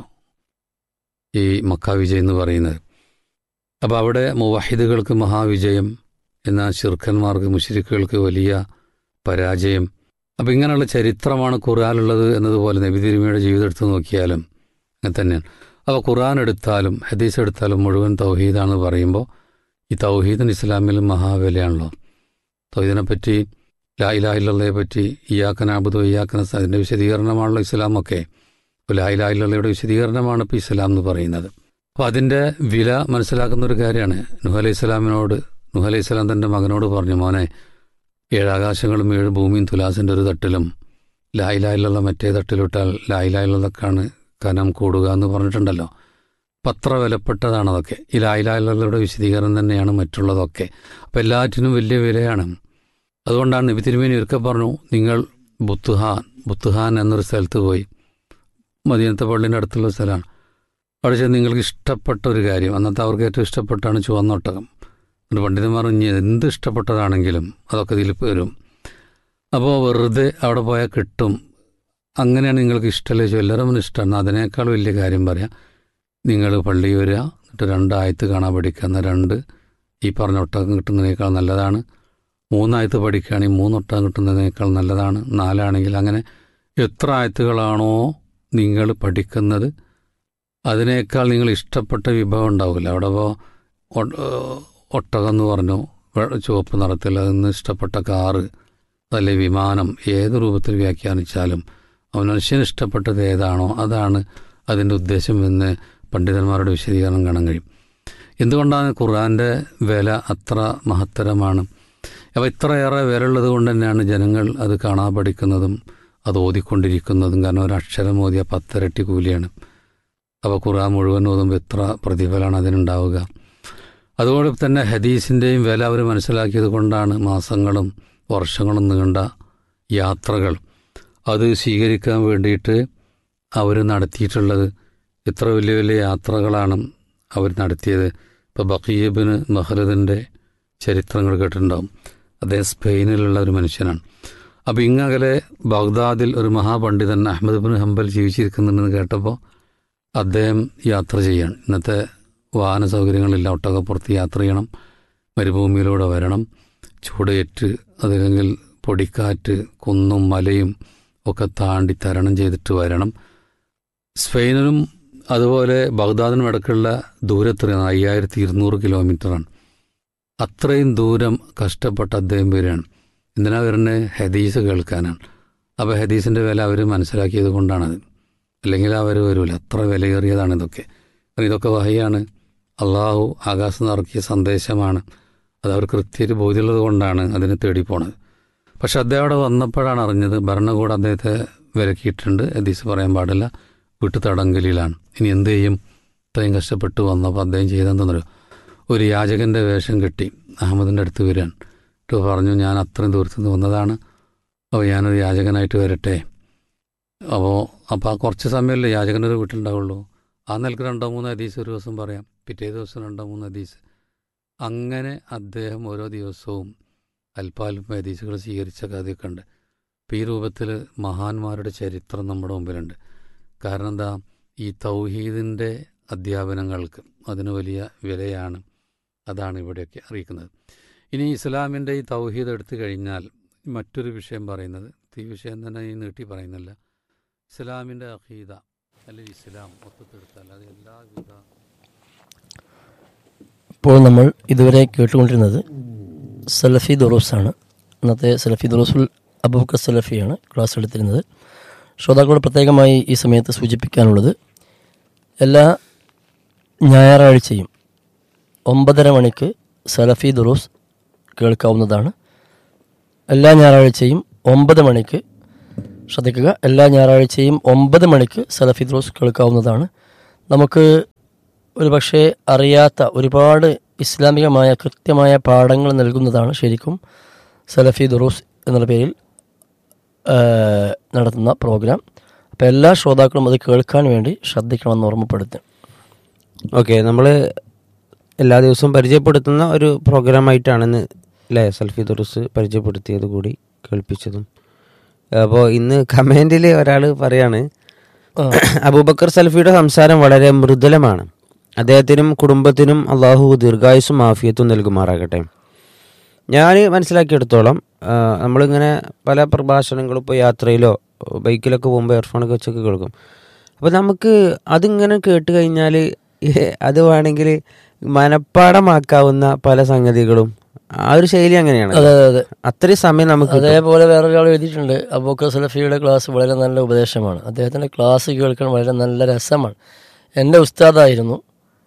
ഈ മക്ക വിജയം എന്ന് പറയുന്നത്. അപ്പോൾ അവിടെ മുവഹിദുകൾക്ക് മഹാവിജയം, എന്നാൽ ശിർഖന്മാർക്ക് മുശ്രിക്കുകൾക്ക് വലിയ പരാജയം. അപ്പോൾ ഇങ്ങനെയുള്ള ചരിത്രമാണ് ഖുർആനിലുള്ളത് എന്നതുപോലെ നബി തിരുമേനിയുടെ ജീവിതം എടുത്ത് നോക്കിയാലും അങ്ങനെ തന്നെയാണ്. അപ്പോൾ ഖുർആൻ എടുത്താലും ഹദീസ് എടുത്താലും മുഴുവൻ തൗഹീദാണെന്ന് പറയുമ്പോൾ ഈ തൗഹീദിന് ഇസ്ലാമിൽ മഹാവിലയാണല്ലോ. തൗഹീദിനെ പറ്റി, ലാ ഇലാഹ ഇല്ലല്ലയെ പറ്റി, ഇയ്യാക നഅ്ബുദു ഇയ്യാക നസ്തഈൻ, അതിൻ്റെ വിശദീകരണമാണല്ലോ ഇസ്ലാമൊക്കെ. അപ്പോൾ ലാ ഇലാഹ ഇല്ലല്ലയുടെ വിശദീകരണമാണ് ഇപ്പോൾ ഇസ്ലാം എന്ന് പറയുന്നത്. അപ്പോൾ അതിൻ്റെ വില മനസ്സിലാക്കുന്ന ഒരു കാര്യമാണ്. നൂഹ് അലൈഹി സ്വലാമിനോട് നൂഹ് അലൈഹി സ്വലാം തൻ്റെ മകനോട് പറഞ്ഞു, മോനെ, ഏഴാകാശങ്ങളും ഏഴ് ഭൂമിയും തുലാസിൻ്റെ ഒരു തട്ടിലും ലാ ഇലാഹ ഇല്ലല്ലാഹ് മറ്റേ തട്ടിലിട്ടാൽ ലാ ഇലാഹ ഇല്ലല്ലാഹ്ക്കാണ് കനം കൂടുക എന്ന് പറഞ്ഞിട്ടുണ്ടല്ലോ. പത്ര വിലപ്പെട്ടതാണ് അതൊക്കെ. ഈ ലാ ഇലാഹ ഇല്ലല്ലാഹയുടെ വിശദീകരണം തന്നെയാണ് മറ്റുള്ളതൊക്കെ. അപ്പോൾ എല്ലാറ്റിനും വലിയ വിലയാണ്. അതുകൊണ്ടാണ് നബി തിരുമേനി ഒരിക്കൽ പറഞ്ഞു, നിങ്ങൾ ബുത്തുഹാൻ ബുത്തുഹാൻ എന്നൊരു സ്ഥലത്ത് പോയി, മദീനത്തെ പള്ളിൻ്റെ അടുത്തുള്ള സ്ഥലമാണ്. അവിടെ ചെന്ന് നിങ്ങൾക്ക് ഇഷ്ടപ്പെട്ട ഒരു കാര്യം, അന്നത്തെ അവർക്ക് ഏറ്റവും ഇഷ്ടപ്പെട്ടാണ് ചുവന്നൊട്ടകം. എന്നിട്ട് പണ്ഡിതന്മാർ ഇനി എന്ത് ഇഷ്ടപ്പെട്ടതാണെങ്കിലും അതൊക്കെ ഇതിൽ വരും. അപ്പോൾ വെറുതെ അവിടെ പോയാൽ കിട്ടും. അങ്ങനെയാണ് നിങ്ങൾക്ക് ഇഷ്ടമല്ലേ ചോദിച്ചു, എല്ലാവരും ഇഷ്ടമാണ്. അതിനേക്കാൾ വലിയ കാര്യം പറയാം, നിങ്ങൾ പള്ളി വരിക, എന്നിട്ട് രണ്ടായത്ത് കാണാൻ പഠിക്കുന്ന രണ്ട് ഈ പറഞ്ഞ ഒട്ടകം കിട്ടുന്നതിനേക്കാൾ നല്ലതാണ്. മൂന്നായത്ത് പഠിക്കുകയാണെങ്കിൽ മൂന്നൊട്ടകം കിട്ടുന്നതിനേക്കാൾ നല്ലതാണ്. നാലാണെങ്കിൽ അങ്ങനെ എത്ര ആയത്തുകളാണോ നിങ്ങൾ പഠിക്കുന്നത് അതിനേക്കാൾ നിങ്ങൾ ഇഷ്ടപ്പെട്ട വിഭവം ഉണ്ടാവില്ല. അവിടെ ഇപ്പോൾ ഒട്ടകം എന്ന് പറഞ്ഞു, ചുവപ്പ് നിറത്തിൽ, അതിന് ഇഷ്ടപ്പെട്ട കാറ്, അതല്ലേ വിമാനം, ഏത് രൂപത്തിൽ വ്യാഖ്യാനിച്ചാലും മനുഷ്യന് ഇഷ്ടപ്പെട്ടത് ഏതാണോ അതാണ് അതിൻ്റെ ഉദ്ദേശം എന്ന് പണ്ഡിതന്മാരുടെ വിശദീകരണം കാണാൻ കഴിയും. എന്തുകൊണ്ടാണ് ഖുർആൻ്റെ വില അത്ര മഹത്തരമാണ്? അപ്പോൾ ഇത്രയേറെ വിലയുള്ളത് കൊണ്ട് തന്നെയാണ് ജനങ്ങൾ അത് കാണാൻ പഠിക്കുന്നതും അത് ഓതിക്കൊണ്ടിരിക്കുന്നതും. കാരണം ഒരു അക്ഷരം ഓതിയ പത്തിരട്ടി കൂലിയാണ്. അപ്പോൾ ഖുർആൻ മുഴുവൻ ഓതുമ്പോൾ എത്ര പ്രതിഫലമാണ് അതിനുണ്ടാവുക. അതുകൊണ്ട് തന്നെ ഹദീസിൻ്റെയും വില അവർ മനസ്സിലാക്കിയത് കൊണ്ടാണ് മാസങ്ങളും വർഷങ്ങളും നീണ്ട യാത്രകൾ അത് സ്വീകരിക്കാൻ വേണ്ടിയിട്ട് അവർ നടത്തിയിട്ടുള്ളത്. ഇത്ര വലിയ വലിയ യാത്രകളാണ് അവർ നടത്തിയത്. ഇപ്പോൾ ബഖീബിന് മഹ്ലദിൻ്റെ ചരിത്രങ്ങൾ കേട്ടിട്ടുണ്ടാവും. അദ്ദേഹം സ്പെയിനിലുള്ള ഒരു മനുഷ്യനാണ്. അപ്പോൾ ഇങ്ങകലെ ബഗ്ദാദിൽ ഒരു മഹാപണ്ഡിതൻ അഹ്മദ് ബിൻ ഹംബൽ ജീവിച്ചിരിക്കുന്നുണ്ടെന്ന് കേട്ടപ്പോൾ അദ്ദേഹം യാത്ര ചെയ്യണം. ഇന്നത്തെ വാഹന സൗകര്യങ്ങളില്ല, ഒട്ടകപ്പുറത്ത് യാത്ര ചെയ്യണം, മരുഭൂമിയിലൂടെ വരണം, ചൂടേറ്റ് അതല്ലെങ്കിൽ പൊടിക്കാറ്റ്, കുന്നും മലയും ഒക്കെ താണ്ടി തരണം ചെയ്തിട്ട് വരണം. സ്പെയിനിനും അതുപോലെ ബഗ്ദാദിനും ഇടയ്ക്കുള്ള ദൂരത്രയാണ് അയ്യായിരത്തി ഇരുന്നൂറ് കിലോമീറ്ററാണ്. അത്രയും ദൂരം കഷ്ടപ്പെട്ട് അദ്ദേഹം വരികയാണ്. എന്തിനാ വരുന്നത്? ഹദീസ് കേൾക്കാനാണ്. അപ്പോൾ ഹദീസിൻ്റെ വില അവർ മനസ്സിലാക്കിയത് കൊണ്ടാണത്. അല്ലെങ്കിൽ അവർ വരില്ല. അത്ര വിലയേറിയതാണ് ഇതൊക്കെ. ഇതൊക്കെ വഹയാണ്, അള്ളാഹു ആകാശത്ത് നിന്ന് ഇറക്കിയ സന്ദേശമാണ്. അത് അവർ കൃത്യമായിട്ട് ബോധ്യമുള്ളത് കൊണ്ടാണ് അതിനെ തേടിപ്പോണത്. പക്ഷെ അദ്ദേഹം അവിടെ വന്നപ്പോഴാണ് അറിഞ്ഞത് ഭരണകൂടം അദ്ദേഹത്തെ വിലക്കിയിട്ടുണ്ട്, ഹദീസ് പറയാൻ പാടില്ല, വീട്ടു തടങ്കലിലാണ്. ഇനി എന്ത് ചെയ്യും? ഇത്രയും കഷ്ടപ്പെട്ട് വന്നപ്പോൾ അദ്ദേഹം ചെയ്തെന്തെന്നറിയോ? ഒരു യാചകൻ്റെ വേഷം കെട്ടി അഹമ്മദിൻ്റെ അടുത്ത് വരികയാണ്. എന്നിട്ട് പറഞ്ഞു, ഞാൻ അത്രയും ദൂരത്തുനിന്ന് വന്നതാണ്, അപ്പോൾ ഞാനൊരു യാചകനായിട്ട് വരട്ടെ. അപ്പോൾ അപ്പോൾ ആ കുറച്ച് സമയമല്ലേ യാചകനൊരു വീട്ടിലുണ്ടാവുള്ളൂ. ആ നിലക്ക് രണ്ടോ മൂന്നോ ഹദീസ് ഒരു ദിവസം പറയാം, പിറ്റേ ദിവസം രണ്ടോ മൂന്നോ ഹദീസ്. അങ്ങനെ അദ്ദേഹം ഓരോ ദിവസവും അല്പാൽപ്പം ഹദീസുകൾ സ്വീകരിച്ച കഥയൊക്കെ ഉണ്ട്. അപ്പോൾ ഈ രൂപത്തിൽ മഹാന്മാരുടെ ചരിത്രം നമ്മുടെ മുമ്പിലുണ്ട്. കാരണം എന്താ? ഈ തൗഹീദിൻ്റെ അധ്യാപനങ്ങൾക്ക് അതിന് വലിയ വിലയാണ്. അതാണ് ഇവിടെയൊക്കെ അറിയിക്കുന്നത്. ഇനി ഇസ്ലാമിൻ്റെ ഈ തൗഹീദ് എടുത്തു കഴിഞ്ഞാൽ മറ്റൊരു വിഷയം പറയുന്നത്, ഈ വിഷയം തന്നെ ഈ നീട്ടി പറയുന്നില്ല, ഇസ്ലാമിൻ്റെ അഖീദ അല്ലെങ്കിൽ ഇസ്ലാം മൊത്തത്തെടുത്താൽ അത് എല്ലാവിധ. ഇപ്പോൾ നമ്മൾ ഇതുവരെ കേട്ടുകൊണ്ടിരുന്നത് സലഫി ദുറൂസാണ്. ഇന്നത്തെ സലഫി ദുറൂസുൽ അബൂബക്കർ സലഫിയാണ് ക്ലാസ് എടുത്തിരുന്നത്. ശ്രോതാക്കളോട് പ്രത്യേകമായി ഈ സമയത്ത് സൂചിപ്പിക്കാനുള്ളത്, എല്ലാ ഞായറാഴ്ചയും ഒമ്പതര മണിക്ക് സലഫി ദുറൂസ് കേൾക്കാവുന്നതാണ്. എല്ലാ ഞായറാഴ്ചയും ഒമ്പത് മണിക്ക് ശ്രദ്ധിക്കുക, എല്ലാ ഞായറാഴ്ചയും ഒമ്പത് മണിക്ക് സലഫി ദുറൂസ് കേൾക്കാവുന്നതാണ്. നമുക്ക് ഒരു പക്ഷേ അറിയാത്ത ഒരുപാട് ഇസ്ലാമികമായ കൃത്യമായ പാഠങ്ങൾ നൽകുന്നതാണ് ശരിക്കും സലഫി ദുറൂസ് എന്നുള്ള പേരിൽ നടത്തുന്ന പ്രോഗ്രാം. അപ്പോൾ എല്ലാ ശ്രോതാക്കളും അത് കേൾക്കാൻ വേണ്ടി ശ്രദ്ധിക്കണമെന്ന് ഓർമ്മപ്പെടുത്തും. ഓക്കെ, നമ്മൾ എല്ലാ ദിവസവും പരിചയപ്പെടുത്തുന്ന ഒരു പ്രോഗ്രാമായിട്ടാണെന്ന് അല്ലേ സൽഫി ദുറൂസ് പരിചയപ്പെടുത്തിയത് കൂടി കേൾപ്പിച്ചതും. അപ്പോൾ ഇന്ന് കമൻറ്റിൽ ഒരാൾ പറയാണ്, അബൂബക്കർ സൽഫിയുടെ സംസാരം വളരെ മൃദുലമാണ്, അദ്ദേഹത്തിനും കുടുംബത്തിനും അള്ളാഹു ദീർഘായുസ്സും ആഫിയത്തും നൽകുമാറാകട്ടെ. ഞാൻ മനസ്സിലാക്കിയെടുത്തോളം നമ്മളിങ്ങനെ പല പ്രഭാഷണങ്ങളും ഇപ്പോൾ യാത്രയിലോ ബൈക്കിലൊക്കെ പോകുമ്പോൾ ഇയർഫോണൊക്കെ വെച്ചൊക്കെ കേൾക്കും. അപ്പോൾ നമുക്ക് അതിങ്ങനെ കേട്ട് കഴിഞ്ഞാൽ അത് വേണമെങ്കിൽ മനപ്പാടമാക്കാവുന്ന പല സംഗതികളും ആ ഒരു ശൈലി അങ്ങനെയാണ്. അതെ അതെ അത്രയും സമയം നമുക്ക്. അതേപോലെ വേറൊരാൾ എഴുതിയിട്ടുണ്ട്, അബൂബക്കർ സലഫിയുടെ ക്ലാസ് വളരെ നല്ല ഉപദേശമാണ്, അദ്ദേഹത്തിൻ്റെ ക്ലാസ് കേൾക്കാൻ വളരെ നല്ല രസമാണ്, എൻ്റെ ഉസ്താദായിരുന്നു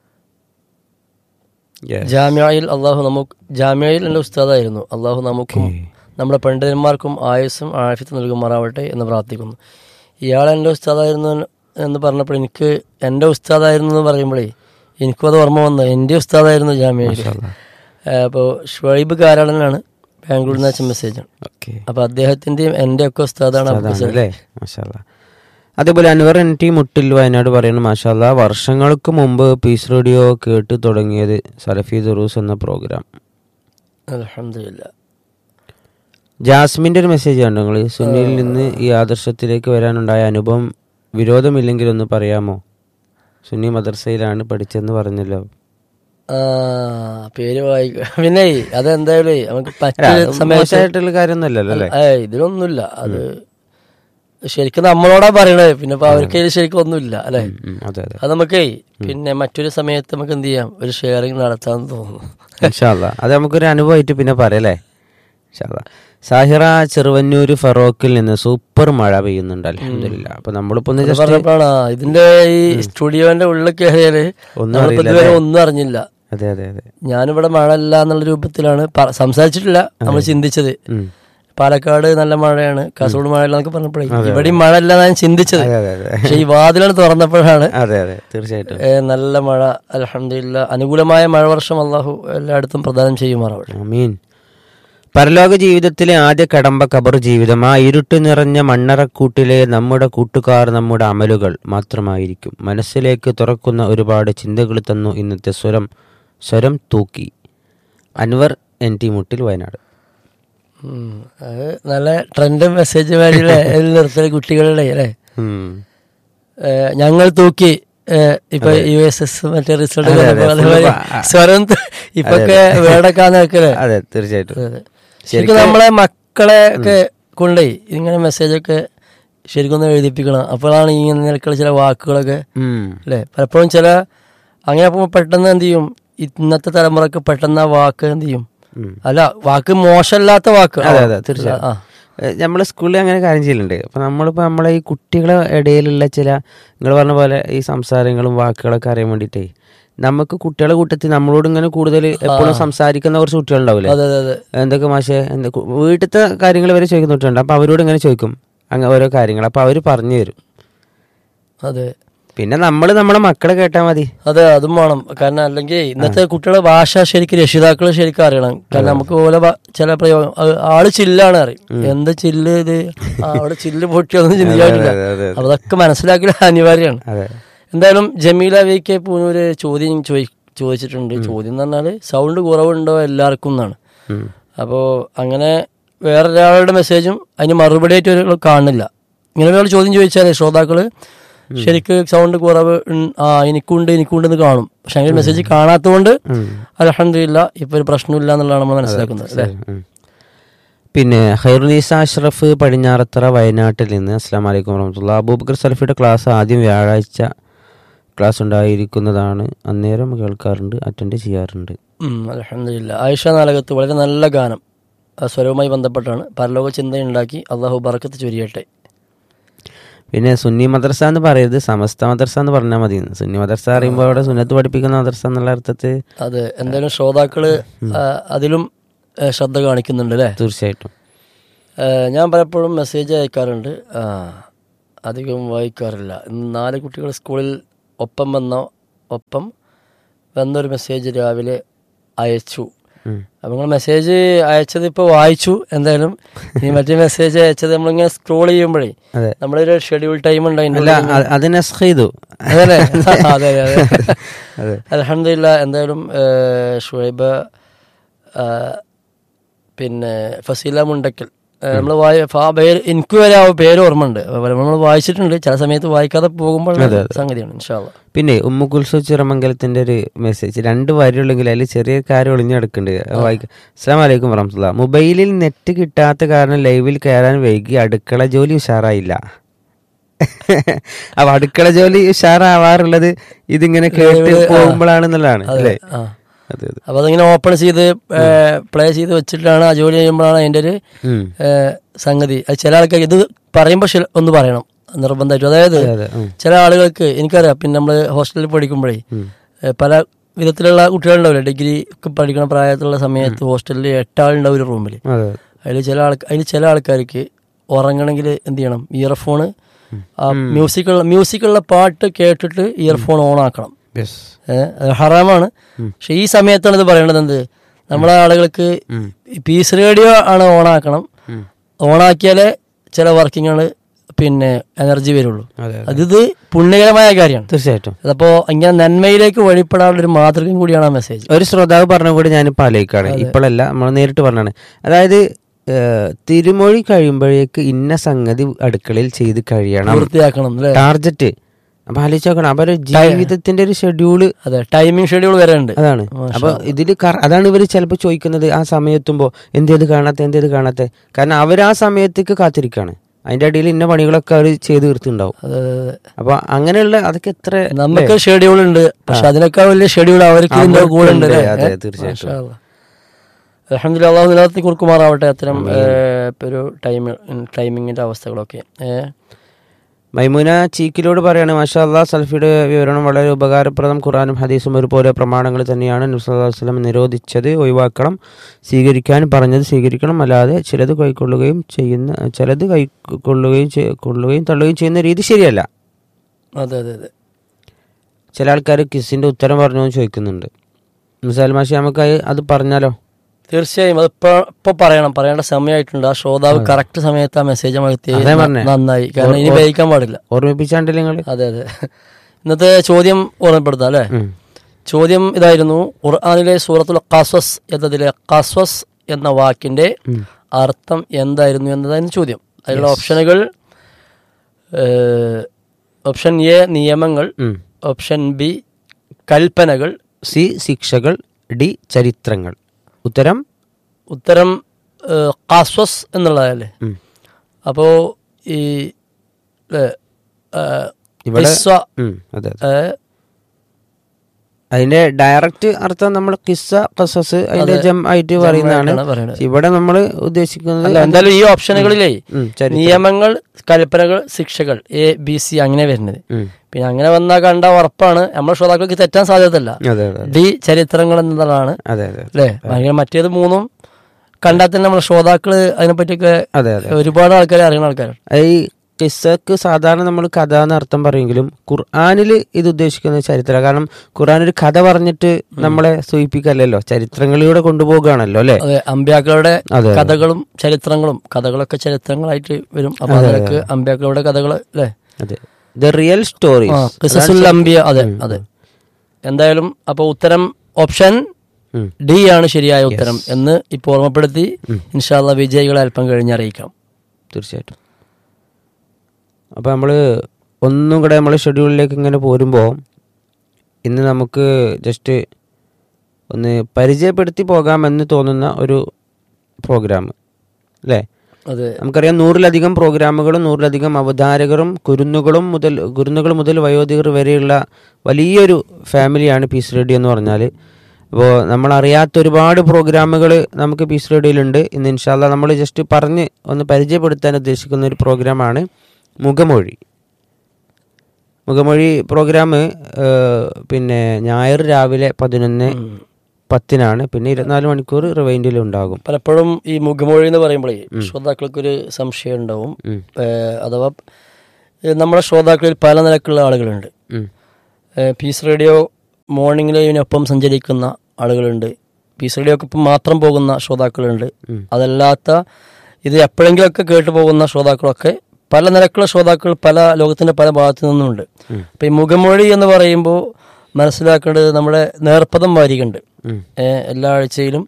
ജാമ്യയിൽ, അള്ളാഹു നമുക്ക് ജാമ്യയിൽ എൻ്റെ ഉസ്താദായിരുന്നു, അള്ളാഹു നമുക്കും നമ്മുടെ പണ്ഡിതന്മാർക്കും ആയുസ്സും ആഫിയത്തും നൽകുമാറാവട്ടെ എന്ന് പ്രാർത്ഥിക്കുന്നു. ഇയാൾ എൻ്റെ ഉസ്താദായിരുന്നു എന്ന് പറഞ്ഞപ്പോൾ എനിക്ക് എൻ്റെ ഉസ്താദായിരുന്നു എന്ന് പറയുമ്പോഴേ എനിക്കും അത് ഓർമ്മ വന്നു, എൻ്റെ ഉസ്താദായിരുന്നു ജാമ്യയിൽ. അപ്പോൾ ഷുഐബ് കാരാളനാണ്, ബാംഗ്ലൂരിൽ നിന്ന് അയച്ച മെസ്സേജാണ്. അപ്പോൾ അദ്ദേഹത്തിൻ്റെയും എൻ്റെ ഒക്കെ ഉസ്താദാണ്. അതേപോലെ അൻവർ എൻ ടി മുട്ടിൽ വയനാട് പറയുന്നു, മാഷാല്ലാ വർഷങ്ങൾക്ക് മുമ്പ് പീസ് റേഡിയോ കേട്ട് തുടങ്ങിയത് സലഫി ദുറൂസ് എന്ന പ്രോഗ്രാം. അൽഹംദുലില്ലാ. ജാസ്മിൻ്റെ ഒരു മെസ്സേജ് ആണ്, നിങ്ങൾ സുന്നിയിൽ നിന്ന് ഈ ആദർശത്തിലേക്ക് വരാനുണ്ടായ അനുഭവം വിരോധമില്ലെങ്കിൽ ഒന്ന് പറയാമോ? സുന്നി മദ്രസയിലാണ് പഠിച്ചതെന്ന് പറഞ്ഞല്ലോ. ആ പേര് വായിക്ക പിന്നെ അതെന്തായാലും നമുക്ക് പറ്റിയ മോശമായിട്ടുള്ള കാര്യമൊന്നുമല്ലല്ലോ അല്ലേ? ഏയ് ഇതിലൊന്നുമില്ല. അത് ശരിക്കും നമ്മളോടാ പറയണത്. പിന്നെ ഇപ്പൊ അവർക്ക് ശരിക്കും ഒന്നുമില്ല അല്ലെ. അത് നമുക്കേ പിന്നെ മറ്റൊരു സമയത്ത് നമുക്ക് എന്ത് ചെയ്യാം, ഒരു ഷെയറിങ് നടത്താന്ന് തോന്നുന്നു. ഇൻഷാ അല്ലാ അത് നമുക്കൊരു അനുഭവമായിട്ട് പിന്നെ പറയല്ലേ. ഇൻഷാ അല്ലാ. സാഹിറ ചെറുവന്നൂര് ഫറോക്കിൽ നിന്ന് സൂപ്പർ മഴ പെയ്യുന്നുണ്ട് അൽഹംദുലില്ലാ. അപ്പൊ നമ്മളിപ്പോ പറഞ്ഞപ്പോഴാണ് ഇതിന്റെ ഈ സ്റ്റുഡിയോന്റെ ഉള്ളിൽ കയറിയാല് ഇതുവരെ ഒന്നും അറിഞ്ഞില്ല. അതെ അതെ അതെ ഞാനിവിടെ മഴ ഇല്ല എന്നുള്ള രൂപത്തിലാണ് സംസാരിച്ചിട്ടില്ല, നമ്മൾ ചിന്തിച്ചത്. പാലക്കാട് നല്ല മഴയാണ്, കാസർഗോഡ് മഴയില്ല എന്നൊക്കെ പറഞ്ഞപ്പോഴേ ഇവിടെയും മഴ ഇല്ല ഞാൻ ചിന്തിച്ചത്. പക്ഷെ ഈ വാതിലാണ് തുറന്നപ്പോഴാണ് തീർച്ചയായിട്ടും നല്ല മഴ. അൽഹംദുലില്ലാ അനുകൂലമായ മഴ വർഷം അള്ളാഹു എല്ലായിടത്തും പ്രദാനം ചെയ്യുമാറാവട്ടെ. ആമീൻ. പരലോക ജീവിതത്തിലെ ആദ്യ കടമ്പ ഖബർ ജീവിതം. ആ ഇരുട്ട് നിറഞ്ഞ മണ്ണറക്കൂട്ടിലെ നമ്മുടെ കൂട്ടുകാർ നമ്മുടെ അമലുകൾ മാത്രമായിരിക്കും. മനസ്സിലേക്ക് തുറക്കുന്ന ഒരുപാട് ചിന്തകൾ തന്നു ഇന്നത്തെ സ്വരം സ്വരം തൂക്കി. അൻവർ എൻ ടി മുട്ടിൽ, വയനാട്. അത് നല്ല ട്രെൻഡ് മെസ്സേജ് മാരില്ലേ നിർത്തൽ കുട്ടികളുടെ അല്ലേ. ഞങ്ങൾ തൂക്കി ഇപ്പൊ യു എസ് എസ് മറ്റേ റിസൾട്ട് സ്വരം ഇപ്പൊക്കെ വേടക്കാന്ന് വെക്കല്ലേ. അതെ തീർച്ചയായിട്ടും. ശരിക്കും നമ്മളെ മക്കളെ ഒക്കെ കൊണ്ടേ ഇങ്ങനെ മെസ്സേജൊക്കെ ശരിക്കും ഒന്ന് എഴുതിപ്പിക്കണം. അപ്പോഴാണ് ഈ നിലക്കുള്ള ചില വാക്കുകളൊക്കെ അല്ലെ. പലപ്പോഴും ചില അങ്ങനെ പെട്ടെന്ന് എന്ത് ചെയ്യും, ഇന്നത്തെ തലമുറക്ക് പെട്ടെന്ന് ആ വാക്ക് എന്ത് ചെയ്യും, അല്ല വാക്ക് മോശമല്ലാത്ത വാക്ക്. അതെ അതെ തീർച്ചയായും. നമ്മള് സ്കൂളിൽ അങ്ങനെ കാര്യം ചെയ്യലുണ്ട്. അപ്പൊ നമ്മളിപ്പോ നമ്മളെ ഈ കുട്ടികളെ ഇടയിലുള്ള ചില നിങ്ങൾ പറഞ്ഞ പോലെ ഈ സംസാരങ്ങളും വാക്കുകളൊക്കെ അറിയാൻ വേണ്ടിയിട്ടേ നമുക്ക് കുട്ടികളെ കൂട്ടത്തിൽ നമ്മളോട് ഇങ്ങനെ കൂടുതൽ എപ്പോഴും സംസാരിക്കുന്ന കുറച്ച് കുട്ടികളുണ്ടാവില്ലേ. എന്തൊക്കെ മാഷെ വീട്ടിലത്തെ കാര്യങ്ങൾ വരെ ചോദിക്കുന്ന കുട്ടികളുണ്ട്. അപ്പൊ അവരോട് ഇങ്ങനെ ചോദിക്കും അങ്ങനെ ഓരോ കാര്യങ്ങൾ. അപ്പൊ അവര് പറഞ്ഞു തരും. അതെ, പിന്നെ നമ്മള് നമ്മളെ മക്കളെ കേട്ടാ മതി. അതെ അതും വേണം. കാരണം അല്ലെങ്കിൽ ഇന്നത്തെ കുട്ടികളെ ഭാഷ ശരിക്കും രക്ഷിതാക്കൾ ശരിക്കും അറിയണം. കാരണം നമുക്ക് പോലെ ചില പ്രയോഗം ആള് ചില്ലാണ് അറിയും. എന്ത് ചില്ല് ഇത്, അവിടെ ചില്ല് പൊട്ടിയൊന്നും ചിന്തിക്കാറില്ല. അതൊക്കെ മനസ്സിലാക്കൽ അനിവാര്യമാണ്. എന്തായാലും ജമീല വി കെ പൂനൂര് ചോദ്യം ചോദി ചോദിച്ചിട്ടുണ്ട്. ചോദ്യം എന്ന് പറഞ്ഞാല് സൗണ്ട് കുറവുണ്ടോ എല്ലാവർക്കും എന്നാണ്. അപ്പോൾ അങ്ങനെ വേറൊരാളുടെ മെസ്സേജും അതിന് മറുപടി ആയിട്ട് ഒരു കാണുന്നില്ല. ഇങ്ങനെ ഒരാൾ ചോദ്യം ചോദിച്ചാലേ ശ്രോതാക്കള് ശരിക്ക് സൗണ്ട് കുറവ് ആ എനിക്കുണ്ട് എനിക്കുണ്ടെന്ന് കാണും. പക്ഷെ അങ്ങനെ മെസ്സേജ് കാണാത്തതുകൊണ്ട് അൽഹംദുലില്ലാ ഇപ്പൊ ഒരു പ്രശ്നമില്ല എന്നുള്ളതാണ് നമ്മൾ മനസ്സിലാക്കുന്നത് അല്ലേ. പിന്നെ ഖൈറുനീസ അഷ്റഫ് പടിഞ്ഞാറത്തറ, വയനാട്ടിൽ നിന്ന് അസ്സലാമു അലൈക്കും വറഹ്മത്തുള്ളാഹി. അബൂബക്കർ സലഫിയുടെ ക്ലാസ് ആദ്യം വ്യാഴാഴ്ച ക്ലാസ് ഉണ്ടായിരിക്കുന്നതാണ്. അന്നേരം കേൾക്കാറുണ്ട്, അറ്റൻഡ് ചെയ്യാറുണ്ട്. അൽഹംദുലില്ലാ. ആയിഷ നാലകത്ത് വളരെ നല്ല ഗാനം സ്വരവുമായി ബന്ധപ്പെട്ടാണ്. പരലോക ചിന്തയുണ്ടാക്കി അള്ളാഹു ബറക്കത്ത് ചൊരിയട്ടെ. പിന്നെ സുന്നി മദ്രസ എന്ന് പറയരുത്, സമസ്ത മദ്രസ എന്ന് പറഞ്ഞാൽ മതി. സുന്നി മദ്രസ അറിയുമ്പോൾ അവിടെ സുന്നത്ത് പഠിപ്പിക്കുന്ന മദ്രസ എന്നുള്ള അർത്ഥത്തിൽ. അതെ, എന്തായാലും ശ്രോതാക്കള് അതിലും ശ്രദ്ധ കാണിക്കുന്നുണ്ട് അല്ലേ. തീർച്ചയായിട്ടും. ഞാൻ പലപ്പോഴും മെസ്സേജ് അയക്കാറുണ്ട്, അധികം വായിക്കാറില്ല. നാല് കുട്ടികൾ സ്കൂളിൽ ഒപ്പം വന്ന ഒപ്പം വന്നൊരു മെസ്സേജ് രാവിലെ അയച്ചു. അപ്പൊ നിങ്ങൾ മെസ്സേജ് അയച്ചത് ഇപ്പൊ വായിച്ചു. എന്തായാലും ഈ മറ്റേ മെസ്സേജ് അയച്ചത് നമ്മളിങ്ങനെ സ്ക്രോൾ ചെയ്യുമ്പോഴേ നമ്മളൊരു ഷെഡ്യൂൾ ടൈം ഉണ്ട്. അൽഹംദുലില്ലാ. എന്തായാലും ഷുഹൈബ പിന്നെ ഫസീല മുണ്ടക്കൽ നമ്മൾ വായി എനിക്ക് വരെ ആ പേര് ഓർമ്മ ഉണ്ട്. നമ്മൾ വായിച്ചിട്ടുണ്ട്. ചില സമയത്ത് വായിക്കാതെ പോകുമ്പോൾ സംഗതിയാണ് ഇൻഷാ അല്ലാഹ്. പിന്നെ ഉമ്മു കുൽസു ചിറമംഗലത്തിന്റെ ഒരു മെസ്സേജ്, രണ്ട് വരിയുള്ളെങ്കിൽ അതിൽ ചെറിയ കാര്യം ഒളിഞ്ഞെടുക്കുന്നുണ്ട്. വായിക്കാം. അസ്സലാമു അലൈക്കും വറഹ്മത്തുള്ളാഹി. മൊബൈലിൽ നെറ്റ് കിട്ടാത്ത കാരണം ലൈവിൽ കയറാൻ വൈകി. അടുക്കള ജോലി ഉഷാറായില്ല. അപ്പൊ അടുക്കള ജോലി ഉഷാറാവാറുള്ളത് ഇതിങ്ങനെ കേട്ട് പോകുമ്പോഴാണെന്നുള്ളതാണ് അല്ലേ. അപ്പൊ അതിങ്ങനെ ഓപ്പൺ ചെയ്ത് പ്ലേ ചെയ്ത് വെച്ചിട്ടാണ് ആ ജോലി ചെയ്യുമ്പോഴാണ് അതിന്റെ ഒരു സംഗതി. അത് ചില ആൾക്കാർ ഇത് പറയുമ്പോൾ ഒന്ന് പറയണം നിർബന്ധമായിട്ടും. അതായത് ചില ആളുകൾക്ക് എനിക്കറിയാം, പിന്നെ നമ്മള് ഹോസ്റ്റലിൽ പഠിക്കുമ്പോഴേ പല വിധത്തിലുള്ള കുട്ടികളുണ്ടാവില്ല. ഡിഗ്രി ഒക്കെ പഠിക്കുന്ന പ്രായത്തിലുള്ള സമയത്ത് ഹോസ്റ്റലിൽ എട്ടാളുണ്ടാവും ഒരു റൂമിൽ. അതിൽ ചില ആൾക്ക് അതിൽ ചില ആൾക്കാർക്ക് ഉറങ്ങണമെങ്കിൽ എന്ത് ചെയ്യണം, ഇയർഫോണ് ആ മ്യൂസിക്കുള്ള മ്യൂസിക്കുള്ള പാട്ട് കേട്ടിട്ട് ഇയർഫോൺ ഓൺ ആക്കണം. ഹറാമാണ്. പക്ഷെ ഈ സമയത്താണ് ഇത് പറയേണ്ടത്. എന്ത് നമ്മളെ ആളുകൾക്ക് പീസ് റേഡിയോ ആണ് ഓണാക്കണം. ഓണാക്കിയാലേ ചില വർക്കിങ്ങുകൾ പിന്നെ എനർജി വരുള്ളൂ. അതിത് പുണ്യകരമായ കാര്യമാണ് തീർച്ചയായിട്ടും. അതപ്പോ ഇങ്ങനെ നന്മയിലേക്ക് വഴിപ്പെടാനുള്ള ഒരു മാതൃകയും കൂടിയാണ് ആ മെസ്സേജ്. ഒരു ശ്രോതാവ് പറഞ്ഞ കൂടി ഞാനിപ്പോൾ ആലോചിക്കുകയാണ്, ഇപ്പോഴല്ല നമ്മൾ നേരിട്ട് പറഞ്ഞാണ്. അതായത് തിരുമൊഴി കഴിയുമ്പോഴേക്ക് ഇന്ന സംഗതി അടുക്കളയിൽ ചെയ്ത് കഴിയണം, പൂർത്തിയാക്കണം ടാർജറ്റ്. അപ്പൊ ആലോചിച്ചോക്കണം അവര് ജീവിതത്തിന്റെ ഒരു ഷെഡ്യൂള്, അതെ, ടൈമിംഗ് ഷെഡ്യൂൾ വരെ ഉണ്ട്. അതാണ്. അപ്പൊ ഇതില് അതാണ് ഇവര് ചിലപ്പോ ചോദിക്കുന്നത് ആ സമയത്തുമ്പോ എന്തേത് കാണാത്ത എന്തേത് കാണാത്ത, കാരണം അവർ ആ സമയത്തേക്ക് കാത്തിരിക്കാണ്. അതിന്റെ ഇടയിൽ ഇന്ന പണികളൊക്കെ അവർ ചെയ്ത് തീർത്തുണ്ടാവും. അപ്പൊ അങ്ങനെയുള്ള അതൊക്കെ എത്ര നമുക്ക് ഷെഡ്യൂൾ ഉണ്ട്, പക്ഷെ അതിനേക്കാൾ വലിയ ഷെഡ്യൂൾ അവർക്ക് കൂടെ ഉണ്ട്. തീർച്ചയായിട്ടും അൽഹംദുലില്ലാഹ് അല്ലാഹു നിലനിർത്തി കൊടുക്കുമാറാവട്ടെ അത്തരം ഒരു ടൈം ടൈമിങ്ങിന്റെ അവസ്ഥകളൊക്കെ. മൈമുന ചീക്കിലോട് പറയാണ്, മാഷാ അല്ലാഹ് സൽഫിയുടെ വിവരണം വളരെ ഉപകാരപ്രദം. ഖുർആനും ഹദീസും ഒരുപോലെ പ്രമാണങ്ങൾ തന്നെയാണ്. നബി സല്ലല്ലാഹു അലൈഹി വസല്ലം നിരോധിച്ചത് ഒഴിവാക്കണം, സ്വീകരിക്കാൻ പറഞ്ഞത് സ്വീകരിക്കണം, അല്ലാതെ ചിലത് കൈക്കൊള്ളുകയും ചെയ്യുന്ന ചിലത് കൈക്കൊള്ളുകയും കൊള്ളുകയും തള്ളുകയും ചെയ്യുന്ന രീതി ശരിയല്ല. അതെ അതെ അതെ. ചില ആൾക്കാർ കിസിന്റെ ഉത്തരം പറഞ്ഞു ചോദിക്കുന്നുണ്ട്. മിസാൽ മാഷി നമുക്ക് അത് പറഞ്ഞാലോ? തീർച്ചയായും അതിപ്പോ ഇപ്പൊ പറയണം, പറയേണ്ട സമയമായിട്ടുണ്ട്. ആ ശ്രോതാവ് കറക്റ്റ് സമയത്ത് ആ മെസ്സേജ് നന്നായി, കാരണം ഇനി ഉപയോഗിക്കാൻ പാടില്ല. ഓർമ്മിപ്പിച്ചാണ്ടില്ല നിങ്ങൾ? അതെ അതെ. ഇന്നത്തെ ചോദ്യം ഓർമ്മപ്പെടുത്താം അല്ലെ? ചോദ്യം ഇതായിരുന്നു, ഖുർആനിലെ സൂറത്തുൽ ഖസസ് എന്നതിലെ ഖസസ് എന്ന വാക്കിന്റെ അർത്ഥം എന്തായിരുന്നു എന്നതായിരുന്നു ചോദ്യം. അതിലുള്ള ഓപ്ഷനുകൾ: ഓപ്ഷൻ എ നിയമങ്ങൾ, ഓപ്ഷൻ ബി കൽപ്പനകൾ, സി ശിക്ഷകൾ, ഡി ചരിത്രങ്ങൾ. ഉത്തരം ഉത്തരം ഖസസ് എന്നുള്ളതല്ലേ? അപ്പോ ഈ അതിന്റെ ഡയറക്റ്റ് അർത്ഥം നമ്മൾ കിസ്സ ഖസസ് അതിന്റെ ജം ആയിട്ട് പറയുന്നതാണ്. ഇവിടെ നമ്മൾ ഉദ്ദേശിക്കുന്നത് എന്തായാലും ഈ ഓപ്ഷനുകളിലേ നിയമങ്ങൾ, കൽപ്പനകൾ, ശിക്ഷകൾ, എ ബി സി അങ്ങനെ വരുന്നത്. പിന്നെ അങ്ങനെ വന്നാൽ കണ്ട ഉറപ്പാണ് നമ്മുടെ ശ്രോതാക്കൾക്ക് തെറ്റാൻ സാധ്യതയില്ല. ഡി ചരിത്രങ്ങൾ എന്നതാണ് അല്ലേ? ഭയങ്കര മറ്റേത് മൂന്നും കണ്ടാൽ തന്നെ നമ്മുടെ ശ്രോതാക്കള് അതിനെപ്പറ്റിയൊക്കെ ഒരുപാട് ആൾക്കാരെ അറിയുന്ന ആൾക്കാരാണ്. ഈ കിസ്സക്ക് സാധാരണ നമ്മൾ കഥ എന്ന് അർത്ഥം പറയെങ്കിലും ഖുർആനിൽ ഇത് ഉദ്ദേശിക്കുന്നത് ചരിത്രം. കാരണം ഖുർആൻ ഒരു കഥ പറഞ്ഞിട്ട് നമ്മളെ സൂചിപ്പിക്കല്ലോ, ചരിത്രങ്ങളിലൂടെ കൊണ്ടുപോകുകയാണല്ലോ അല്ലെ? അതെ, അമ്പ്യാക്കളുടെ കഥകളും ചരിത്രങ്ങളും, കഥകളൊക്കെ ചരിത്രങ്ങളായിട്ട് വരും. അപ്പൊ അതിലൊക്കെ അമ്പ്യാക്കളുടെ കഥകൾ അല്ലെ? അതെ, ദ റിയൽ സ്റ്റോറീസ് അംബിയ. അതെ അതെ. എന്തായാലും അപ്പൊ ഉത്തരം ഓപ്ഷൻ ഡി ആണ് ശരിയായ ഉത്തരം എന്ന് ഇപ്പോൾ ഓർമ്മപ്പെടുത്തി ഇൻഷാ അല്ലാഹ് വിജയികളെ അല്പം കഴിഞ്ഞ് അറിയിക്കാം. തീർച്ചയായിട്ടും. അപ്പോൾ നമ്മൾ ഒന്നും കൂടെ നമ്മൾ ഷെഡ്യൂളിലേക്ക് ഇങ്ങനെ പോരുമ്പോൾ ഇന്ന് നമുക്ക് ജസ്റ്റ് ഒന്ന് പരിചയപ്പെടുത്തി പോകാമെന്ന് തോന്നുന്ന ഒരു പ്രോഗ്രാം അല്ലേ? അതെ, നമുക്കറിയാം നൂറിലധികം പ്രോഗ്രാമുകളും നൂറിലധികം അവതാരകരും കുരുന്നുകളും മുതൽ കുരുന്നുകൾ മുതൽ വയോധികർ വരെയുള്ള വലിയൊരു ഫാമിലിയാണ് പീസ് റേഡിയോ എന്ന് പറഞ്ഞാൽ. അപ്പോൾ നമ്മളറിയാത്ത ഒരുപാട് പ്രോഗ്രാമുകൾ നമുക്ക് പീസ് റേഡിയോയിലുണ്ട്. ഇന്ന് ഇൻഷാ അല്ലാഹ് നമ്മൾ ജസ്റ്റ് പറഞ്ഞ് ഒന്ന് പരിചയപ്പെടുത്താൻ ഉദ്ദേശിക്കുന്ന ഒരു പ്രോഗ്രാമാണ് മുഖമൊഴി. മുഖമൊഴി പ്രോഗ്രാം പിന്നെ ഞായർ രാവിലെ പതിനൊന്ന് പത്തിനാണ്. പിന്നെ ഇരുപത്തിനാല് മണിക്കൂർ റിവൈൻഡിൽ ഉണ്ടാകും. പലപ്പോഴും ഈ മുഖമൊഴി എന്ന് പറയുമ്പോഴേ ശ്രോതാക്കൾക്കൊരു സംശയം ഉണ്ടാവും. അഥവാ നമ്മുടെ ശ്രോതാക്കളിൽ പല നിലക്കുള്ള ആളുകളുണ്ട്. പീസ് റേഡിയോ മോർണിംഗ് ലൈവിനൊപ്പം സഞ്ചരിക്കുന്ന ആളുകളുണ്ട്, പീസ് റേഡിയോക്കൊപ്പം മാത്രം പോകുന്ന ശ്രോതാക്കളുണ്ട്, അതല്ലാത്ത ഇത് എപ്പോഴെങ്കിലുമൊക്കെ കേട്ടു പോകുന്ന ശ്രോതാക്കളൊക്കെ പല നിരക്കുള്ള ശ്രോതാക്കൾ പല ലോകത്തിന്റെ പല ഭാഗത്തു നിന്നുമുണ്ട്. അപ്പൊ ഈ മുഖമൊഴി എന്ന് പറയുമ്പോൾ മനസ്സിലാക്കേണ്ടത് നമ്മുടെ നേർപ്പദം വാരികയുണ്ട് എല്ലാ ആഴ്ചയിലും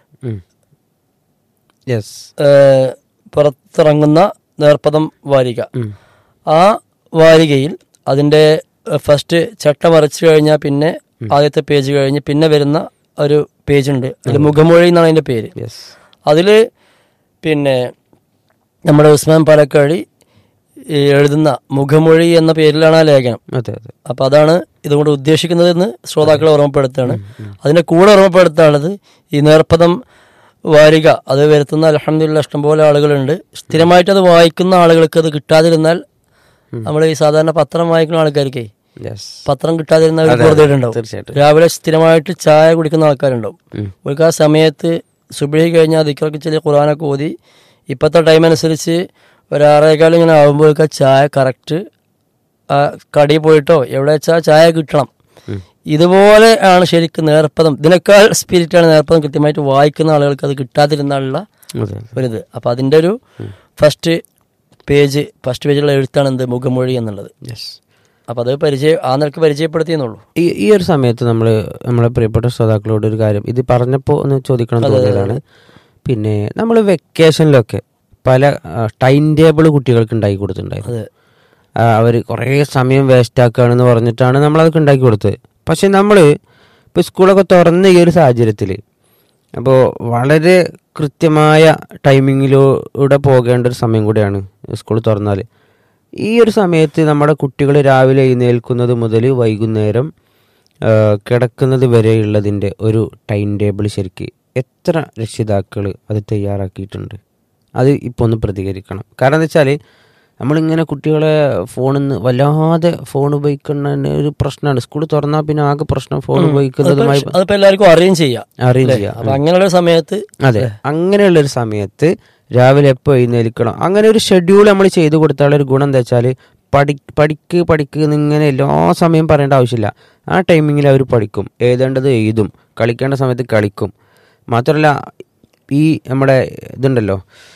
പുറത്തിറങ്ങുന്ന നേർപ്പദം വാരിക. ആ വാരികയിൽ അതിന്റെ ഫസ്റ്റ് ചട്ട മറിച്ചു കഴിഞ്ഞാൽ പിന്നെ ആദ്യത്തെ പേജ് കഴിഞ്ഞ് പിന്നെ വരുന്ന ഒരു പേജുണ്ട്, അതിൽ മുഖമൊഴി എന്നാണ് അതിന്റെ പേര്. അതില് പിന്നെ നമ്മുടെ ഉസ്മാൻ പാലക്കാടി എഴുതുന്ന മുഖമൊഴി എന്ന പേരിലാണ് ആ ലേഖനം. അപ്പൊ അതാണ് ഇതുകൊണ്ട് ഉദ്ദേശിക്കുന്നത് എന്ന് ശ്രോതാക്കളെ ഓർമ്മപ്പെടുത്തുകയാണ്. അതിന്റെ കൂടെ ഓർമ്മപ്പെടുത്താനുള്ളത് ഈ നേർപ്പദം വാരിക അത് വരുത്തുന്ന അൽഹംദുലില്ലാഹ് ഇഷ്ടംപോലെ ആളുകളുണ്ട്. സ്ഥിരമായിട്ട് അത് വായിക്കുന്ന ആളുകൾക്ക് അത് കിട്ടാതിരുന്നാൽ നമ്മൾ ഈ സാധാരണ പത്രം വായിക്കുന്ന ആൾക്കാർക്ക് പത്രം കിട്ടാതിരുന്ന ഒരു വെറുതെയുണ്ടാവും. രാവിലെ സ്ഥിരമായിട്ട് ചായ കുടിക്കുന്ന ആൾക്കാരുണ്ടാവും. അവർക്ക് ആ സമയത്ത് സുബ്ഹി കഴിഞ്ഞാൽ ദിക്റൊക്കെ ചെറിയ ഖുർആനൊക്കെ ഓതി ഇപ്പോഴത്തെ ടൈം അനുസരിച്ച് ഒരു ആറേകാലം ഇങ്ങനെ ആകുമ്പോഴേക്ക് ചായ കറക്റ്റ് കടി പോയിട്ടോ എവിടെ വെച്ചാൽ ചായ കിട്ടണം. ഇതുപോലെ ആണ് ശരിക്കും നേർപ്പദം. ഇതിനേക്കാൾ സ്പിരിറ്റാണ് നേർപ്പദം കൃത്യമായിട്ട് വായിക്കുന്ന ആളുകൾക്ക് അത് കിട്ടാതിരുന്നുള്ള ഒരിത്. അപ്പം അതിൻ്റെ ഒരു ഫസ്റ്റ് പേജ് ഫസ്റ്റ് പേജിലുള്ള എഴുത്താണ് എന്ത് മുഖമൊഴി എന്നുള്ളത്. അപ്പം അത് പരിചയം ആ നിലക്ക് പരിചയപ്പെടുത്തിയെന്നുള്ളൂ. ഈ ഈ ഒരു സമയത്ത് നമ്മൾ നമ്മളെ പ്രിയപ്പെട്ട ശ്രോതാക്കളോട് ഒരു കാര്യം ഇത് പറഞ്ഞപ്പോൾ ഒന്ന് ചോദിക്കണം തോന്നിയതാണ്. പിന്നെ നമ്മൾ വെക്കേഷനിലൊക്കെ പല ടൈം ടേബിൾ കുട്ടികൾക്ക് ഉണ്ടാക്കി കൊടുത്തിട്ടുണ്ടായിരുന്നു. അവർ കുറേ സമയം വേസ്റ്റ് ആക്കുകയാണെന്ന് പറഞ്ഞിട്ടാണ് നമ്മളതൊക്കെ ഉണ്ടാക്കി കൊടുത്തത്. പക്ഷെ നമ്മൾ ഇപ്പോൾ സ്കൂളൊക്കെ തുറന്ന ഈ ഒരു സാഹചര്യത്തിൽ അപ്പോൾ വളരെ കൃത്യമായ ടൈമിങ്ങിലൂടെ പോകേണ്ട ഒരു സമയം കൂടിയാണ് സ്കൂൾ തുറന്നാൽ. ഈ ഒരു സമയത്ത് നമ്മുടെ കുട്ടികൾ രാവിലെ എഴുന്നേൽക്കുന്നത് മുതൽ വൈകുന്നേരം കിടക്കുന്നത് വരെയുള്ളതിൻ്റെ ഒരു ടൈം ടേബിൾ ശരിക്ക് എത്ര രക്ഷിതാക്കൾ അത് തയ്യാറാക്കിയിട്ടുണ്ട്? അത് ഇപ്പോൾ ഒന്ന് പ്രതികരിക്കണം. കാരണം എന്താ വെച്ചാൽ നമ്മളിങ്ങനെ കുട്ടികളെ ഫോണിൽ നിന്ന് വല്ലാതെ ഫോൺ ഉപയോഗിക്കുന്ന ഒരു പ്രശ്നമാണ്. സ്കൂൾ തുറന്നാൽ പിന്നെ ആകെ പ്രശ്നം ഫോൺ ഉപയോഗിക്കുന്നതുമായി എല്ലാവർക്കും അറിയും ചെയ്യാം അറിയും ചെയ്യാം. അങ്ങനെയുള്ള സമയത്ത് അതെ, അങ്ങനെയുള്ളൊരു സമയത്ത് രാവിലെ എപ്പോൾ എഴുന്നേൽക്കണം, അങ്ങനെ ഒരു ഷെഡ്യൂൾ നമ്മൾ ചെയ്ത് കൊടുത്താലുള്ള ഒരു ഗുണം എന്താ വെച്ചാൽ പഠി പഠിക്ക് പഠിക്ക് എന്നിങ്ങനെ എല്ലാ സമയം പറയേണ്ട ആവശ്യമില്ല. ആ ടൈമിങ്ങിൽ അവർ പഠിക്കും, എഴുതേണ്ടത് എഴുതും, കളിക്കേണ്ട സമയത്ത് കളിക്കും. മാത്രമല്ല ഈ നമ്മുടെ ഇതുണ്ടല്ലോ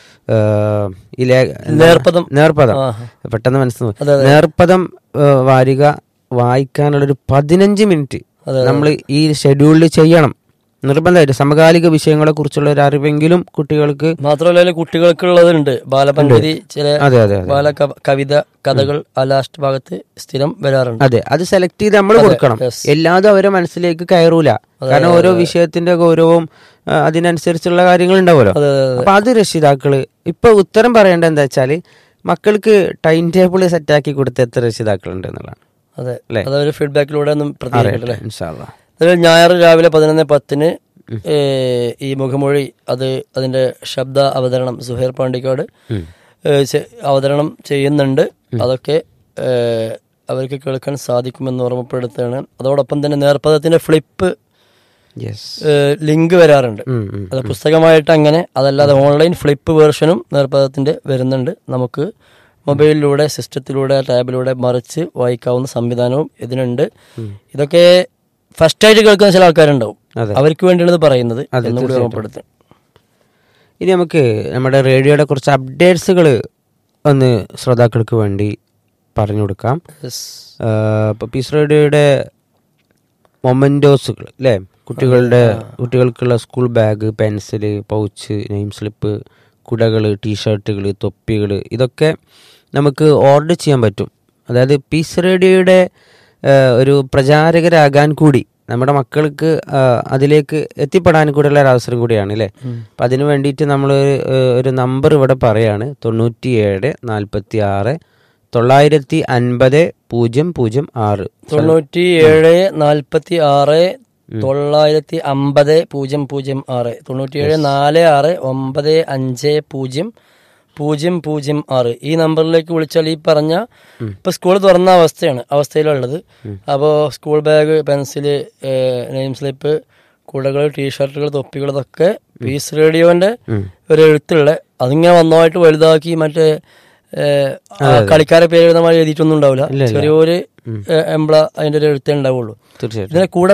ഈ നേർപ്പദം നേർപ്പദം പെട്ടെന്ന് മനസ്സിലാവും നേർപ്പദം വാരിക വായിക്കാനുള്ളൊരു പതിനഞ്ച് മിനിറ്റ് നമ്മൾ ഈ ഷെഡ്യൂളിൽ ചെയ്യണം നിർബന്ധമായിട്ട്. സമകാലിക വിഷയങ്ങളെ കുറിച്ചുള്ള ഒരു അറിവെങ്കിലും കുട്ടികൾക്ക്, മാത്രമല്ല കുട്ടികൾക്കുള്ളതുണ്ട് ബാലപഞ്ചരി, ചില അതെ അതെ ബാല കവിത കഥകൾ ആ ലാസ്റ്റ് ഭാഗത്ത് സ്ഥിരം വരാറുണ്ട്. അതെ, അത് സെലക്ട് ചെയ്ത് നമ്മൾ കൊടുക്കണം. എല്ലാതും അവരെ മനസ്സിലേക്ക് കയറൂല. കാരണം ഓരോ വിഷയത്തിന്റെ ഗൗരവവും അതിനനുസരിച്ചുള്ള കാര്യങ്ങൾ ഉണ്ടാവുമല്ലോ. അപ്പൊ അത് രക്ഷിതാക്കള് ഇപ്പൊ ഉത്തരം പറയേണ്ടത് എന്താ വെച്ചാല് മക്കൾക്ക് ടൈം ടേബിൾ സെറ്റാക്കി കൊടുത്ത എത്ര രക്ഷിതാക്കളുണ്ട് എന്നുള്ളതാണ്. അതെ, അതൊരു ഫീഡ്ബാക്കിലൂടെ ഒന്നും പ്രതികരിക്കട്ടെ. ഇൻഷാ അല്ലാഹ്. ഞായർ രാവിലെ പതിനൊന്ന് പത്തിന് ഈ മുഖമൊഴി അത് അതിന്റെ ശബ്ദ അവതരണം സുഹൈർ പാണ്ടിക്കാട് അവതരണം ചെയ്യുന്നുണ്ട്. അതൊക്കെ അവർക്ക് കേൾക്കാൻ സാധിക്കുമെന്ന് ഓർമ്മപ്പെടുത്തുകയാണ്. അതോടൊപ്പം തന്നെ നേർപ്പദത്തിന്റെ ഫ്ലിപ്പ് ലിങ്ക് വരാറുണ്ട്. അത് പുസ്തകമായിട്ട് അങ്ങനെ, അതല്ലാതെ ഓൺലൈൻ ഫ്ലിപ്പ് വേർഷനും നേർപ്പദത്തിന്റെ വരുന്നുണ്ട്. നമുക്ക് മൊബൈലിലൂടെ സിസ്റ്റത്തിലൂടെ ടാബിലൂടെ മറിച്ച് വായിക്കാവുന്ന സംവിധാനവും ഇതിനുണ്ട്. ഇതൊക്കെ ഫസ്റ്റ് ആയിട്ട് കേൾക്കുന്ന ചില ആൾക്കാരുണ്ടാവും, അവർക്ക് വേണ്ടിയാണ് പറയുന്നത് എന്നുകൂടി ഓർമ്മപ്പെടുത്തും. ഇനി നമുക്ക് നമ്മുടെ റേഡിയോയുടെ കുറച്ച് അപ്ഡേറ്റ്സുകൾ ഒന്ന് ശ്രോതാക്കൾക്ക് വേണ്ടി പറഞ്ഞു കൊടുക്കാം. ഇപ്പോൾ പീസ് റേഡിയോയുടെ മൊമെൻറ്റോസുകൾ അല്ലേ, കുട്ടികളുടെ കുട്ടികൾക്കുള്ള school bag, pencil, pouch, name slip, കുടകൾ, ടീഷർട്ടുകൾ, തൊപ്പികൾ, ഇതൊക്കെ നമുക്ക് ഓർഡർ ചെയ്യാൻ പറ്റും. അതായത് പീസ് റേഡിയോയുടെ ഒരു പ്രചാരകരാകാൻ കൂടി നമ്മുടെ മക്കൾക്ക് അതിലേക്ക് എത്തിപ്പെടാൻ കൂടിയുള്ള ഒരു അവസരം കൂടിയാണ് അല്ലേ. അപ്പം അതിന് വേണ്ടിയിട്ട് നമ്മൾ ഒരു നമ്പർ ഇവിടെ പറയാണ്: തൊണ്ണൂറ്റി ഏഴ് നാൽപ്പത്തി ആറ് തൊള്ളായിരത്തി അൻപത് പൂജ്യം പൂജ്യം ആറ് തൊണ്ണൂറ്റി ഏഴ് നാൽപ്പത്തി ആറ് തൊള്ളായിരത്തി അമ്പത് പൂജ്യം പൂജ്യം ആറ് തൊണ്ണൂറ്റി ഏഴ് നാല് ആറ് ഒമ്പത് അഞ്ച് പൂജ്യം പൂജ്യം പൂജ്യം ആറ് ഈ നമ്പറിലേക്ക് വിളിച്ചാൽ ഈ പറഞ്ഞ ഇപ്പൊ സ്കൂൾ തുറന്ന അവസ്ഥയാണ് അവസ്ഥയിലുള്ളത്. അപ്പോൾ school bag, pencil, name slip, കുടകൾ, ടീഷർട്ടുകൾ, തൊപ്പികൾ, ഇതൊക്കെ പീസ് റേഡിയോന്റെ ഒരു എഴുത്തുള്ള അതിങ്ങനെ വന്നതായിട്ട് വലുതാക്കി മറ്റേ കളിക്കാരെ പേര് എഴുതുന്ന മാതിരി എഴുതിയിട്ടൊന്നും ഉണ്ടാവില്ല. ചെറിയൊരു എംബ്ല അതിന്റെ ഒരു എഴുത്തേ ഉണ്ടാവുള്ളൂ. ഇതിനെ കൂടെ